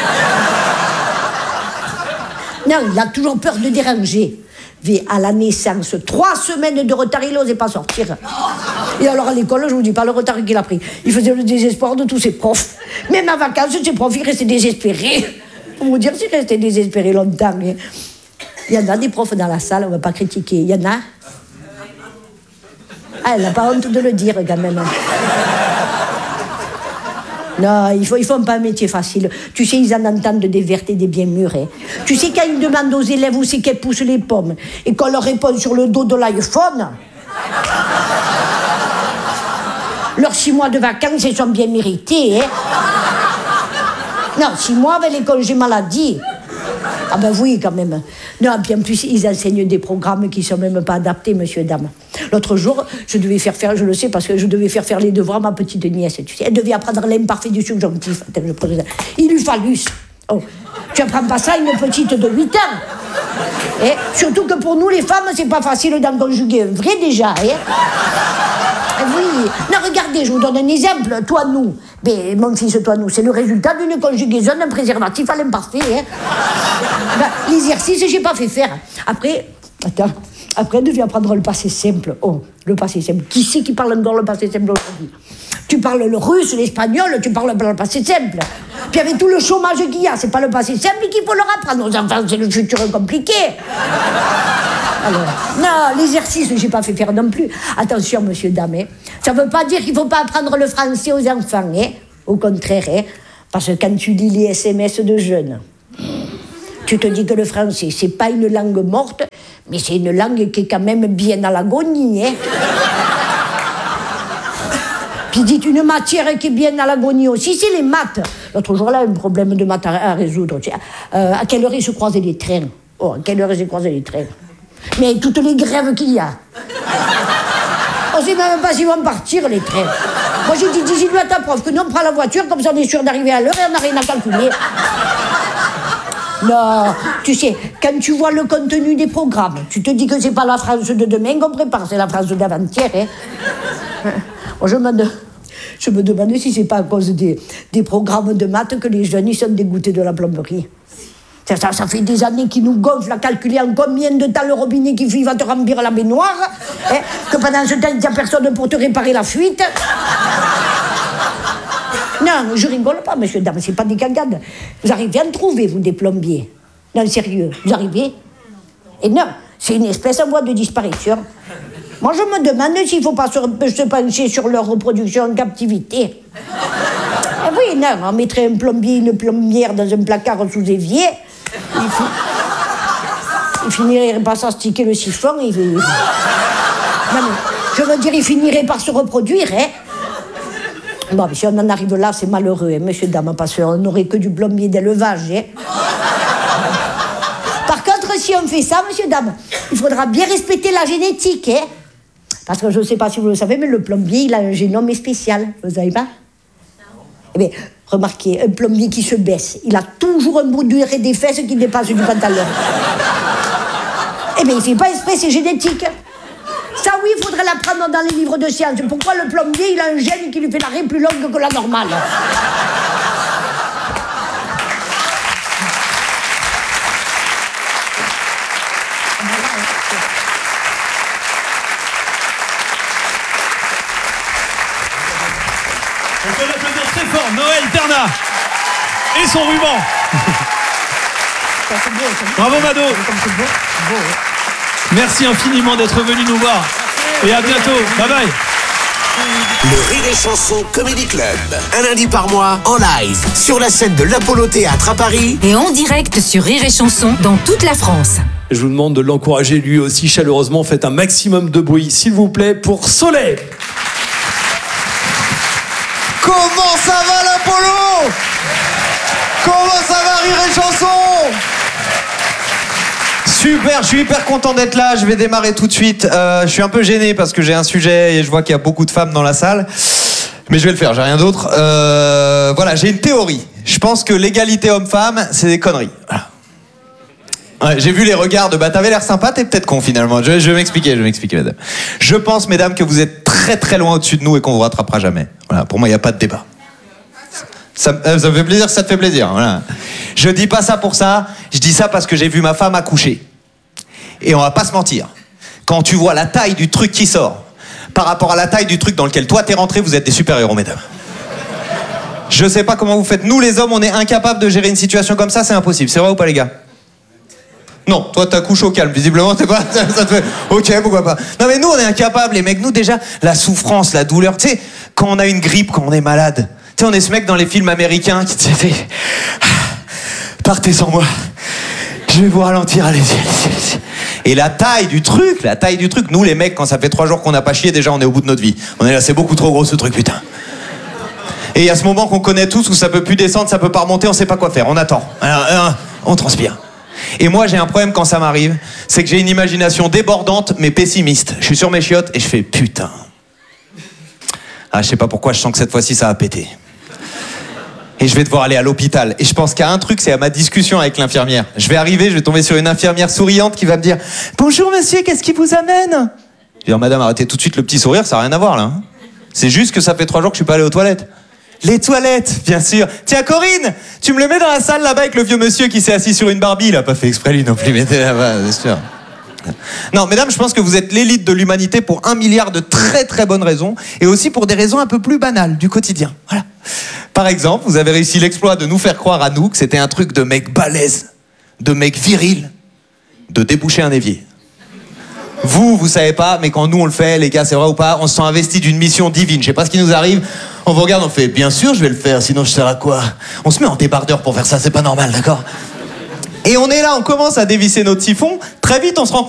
Non, il a toujours peur de déranger. Mais à la naissance, trois semaines de retard, il n'osait pas sortir. Et alors à l'école, je vous dis pas le retard qu'il a pris. Il faisait le désespoir de tous ses profs. Même à vacances, ses profs, ils restaient désespérés. Pour vous dire, ils restaient désespérés longtemps. Mais... il y en a des profs dans la salle, on ne va pas critiquer. Il y en a. Ah, elle n'a pas honte de le dire quand même. Non, ils ne font pas un métier facile. Tu sais, ils en entendent des vertes et des bien mûres. Hein. Tu sais, quand ils demandent aux élèves où c'est qu'elles poussent les pommes et qu'on leur répond sur le dos de l'iPhone, leurs six mois de vacances, ils sont bien mérités. Hein. Non, six mois avec les congés maladie. Ah ben oui, quand même. Non, puis en plus, ils enseignent des programmes qui ne sont même pas adaptés, monsieur, dame. L'autre jour, je devais faire faire, je le sais, parce que je devais faire faire les devoirs à ma petite nièce, tu sais. Elle devait apprendre l'imparfait du subjonctif. Attends, je il lui fallut. Oh, tu apprends pas ça à une petite de huit ans? Et surtout que pour nous, les femmes, c'est pas facile d'en conjuguer un vrai déjà. Hein. Oui. Non, regardez, je vous donne un exemple. Toi, nous. Mais mon fils, toi, nous, c'est le résultat d'une conjugaison d'un préservatif à l'imparfait. Hein. Ben, l'exercice, j'ai pas fait faire. Après, attends. Après, on devait apprendre le passé simple. Oh, le passé simple. Qui c'est qui parle encore le passé simple aujourd'hui? Tu parles le russe, l'espagnol, tu parles le passé simple. Puis avec tout le chômage qu'il y a, c'est pas le passé simple qu'il faut leur apprendre aux enfants, c'est le futur compliqué. Alors, non, l'exercice, j'ai pas fait faire non plus. Attention, monsieur, dame, hein. Ça veut pas dire qu'il faut pas apprendre le français aux enfants, hein. Au contraire, hein. Parce que quand tu lis les S M S de jeunes, tu te dis que le français, c'est pas une langue morte, mais c'est une langue qui est quand même bien à l'agonie, hein. Puis dites une matière qui est bien à l'agonie aussi, c'est les maths. L'autre jour, là, un problème de maths à, à résoudre. Euh, à quelle heure ils se croisaient les trains? Oh, à quelle heure ils se croisaient les trains? Mais toutes les grèves qu'il y a. On sait même pas s'ils vont partir, les trains. Moi, j'ai dit, dis-lui à ta prof que nous, on prend la voiture, comme ça, on est sûr d'arriver à l'heure et on n'a rien à calculer. Non, tu sais, quand tu vois le contenu des programmes, tu te dis que c'est pas la France de demain qu'on prépare, c'est la France d'avant-hier. Hein. Moi, je me, de... je me demande si c'est pas à cause des, des programmes de maths que les jeunes ils sont dégoûtés de la plomberie. Ça, ça, ça fait des années qu'ils nous gonflent à calculer en combien de temps le robinet qui fuit va te remplir la baignoire, hein, que pendant ce temps, il n'y a personne pour te réparer la fuite. Non, je rigole pas, monsieur, dame, c'est pas des cagades. Vous arrivez à en trouver, vous, des plombiers? Non, sérieux, vous arrivez? Et non, c'est une espèce en voie de disparition. Moi, je me demande s'il ne faut pas se, se pencher sur leur reproduction en captivité. Ah oui, non, on mettrait un plombier, une plombière dans un placard sous évier. Il, fi... il finirait par s'astiquer le siphon. Il... Non, mais, je veux dire, il finirait par se reproduire, hein. Bon, mais si on en arrive là, c'est malheureux, hein, monsieur, dame, parce qu'on n'aurait que du plombier d'élevage, hein. Par contre, si on fait ça, monsieur, dame, il faudra bien respecter la génétique, hein. Parce que je ne sais pas si vous le savez, mais le plombier, il a un génome spécial. Vous ne savez pas? Eh bien, remarquez, un plombier qui se baisse, il a toujours un bout duré des fesses qui dépasse du pantalon. Eh bien, il ne fait pas exprès, c'est génétique. Ça, oui, il faudrait l'apprendre dans les livres de sciences. Pourquoi le plombier, il a un gène qui lui fait l'arrêt plus longue que la normale?
On peut l'applaudir très fort, Noël Terna et son ruban. Bravo Mado. Merci infiniment d'être venu nous voir. Et à bientôt. Bye bye.
Le Rire et Chanson Comedy Club. Un lundi par mois, en live, sur la scène de l'Apollo Théâtre à Paris.
Et en direct sur Rire et Chanson dans toute la France.
Je vous demande de l'encourager lui aussi chaleureusement. Faites un maximum de bruit, s'il vous plaît, pour Soleil.
Comment ça va l'Apollo? Comment ça va Rire et Chanson? Super, je suis hyper content d'être là, je vais démarrer tout de suite. Euh, je suis un peu gêné parce que j'ai un sujet et je vois qu'il y a beaucoup de femmes dans la salle. Mais je vais le faire, j'ai rien d'autre. Euh, voilà, j'ai une théorie. Je pense que l'égalité homme-femme, c'est des conneries. Voilà. Ouais, j'ai vu les regards de bah t'avais l'air sympa, t'es peut-être con finalement. Je, je vais m'expliquer, je vais m'expliquer, mesdames. Je pense, mesdames, que vous êtes très très loin au-dessus de nous et qu'on vous rattrapera jamais. Voilà, pour moi, il n'y a pas de débat. Ça, ça me fait plaisir, ça te fait plaisir. Voilà. Je dis pas ça pour ça, je dis ça parce que j'ai vu ma femme accoucher. Et on va pas se mentir. Quand tu vois la taille du truc qui sort par rapport à la taille du truc dans lequel toi t'es rentré, vous êtes des super-héros, mesdames. Je sais pas comment vous faites. Nous, les hommes, on est incapables de gérer une situation comme ça, c'est impossible. C'est vrai ou pas, les gars? Non, toi t'accouches au calme, visiblement, c'est pas, ça, ça te fait, ok, pourquoi pas. Non mais nous on est incapables, les mecs, nous déjà, la souffrance, la douleur, tu sais, quand on a une grippe, quand on est malade, tu sais, on est ce mec dans les films américains qui te fait, partez sans moi, je vais vous ralentir, allez-y, allez-y, allez-y. Et la taille du truc, la taille du truc, nous les mecs, quand ça fait trois jours qu'on n'a pas chié, déjà on est au bout de notre vie. On est là, c'est beaucoup trop gros ce truc, putain. Et il y a ce moment qu'on connaît tous où ça peut plus descendre, ça peut pas remonter, on sait pas quoi faire, on attend, alors, alors, on transpire. Et moi j'ai un problème quand ça m'arrive, c'est que j'ai une imagination débordante mais pessimiste. Je suis sur mes chiottes et je fais putain. Ah je sais pas pourquoi je sens que cette fois-ci ça va péter. Et je vais devoir aller à l'hôpital. Et je pense qu'il y a un truc, c'est à ma discussion avec l'infirmière. Je vais arriver, je vais tomber sur une infirmière souriante qui va me dire « Bonjour monsieur, qu'est-ce qui vous amène ?» Je vais dire « Madame, arrêtez tout de suite le petit sourire, ça n'a rien à voir là. Hein. C'est juste que ça fait trois jours que je suis pas allé aux toilettes. » Les toilettes, bien sûr. Tiens Corinne, tu me le mets dans la salle là-bas avec le vieux monsieur qui s'est assis sur une Barbie. Il a pas fait exprès lui non plus, mais t'es là-bas, c'est sûr. Non, mesdames, je pense que vous êtes l'élite de l'humanité pour un milliard de très très bonnes raisons et aussi pour des raisons un peu plus banales du quotidien. Voilà. Par exemple, vous avez réussi l'exploit de nous faire croire à nous que c'était un truc de mec balèze, de mec viril, de déboucher un évier. Vous, vous savez pas, mais quand nous on le fait, les gars, c'est vrai ou pas, on se sent investi d'une mission divine. Je sais pas ce qui nous arrive. On vous regarde, on fait bien sûr, je vais le faire, sinon je sers à quoi? On se met en débardeur pour faire ça, c'est pas normal, d'accord? Et on est là, on commence à dévisser notre siphon. Très vite, on se rend compte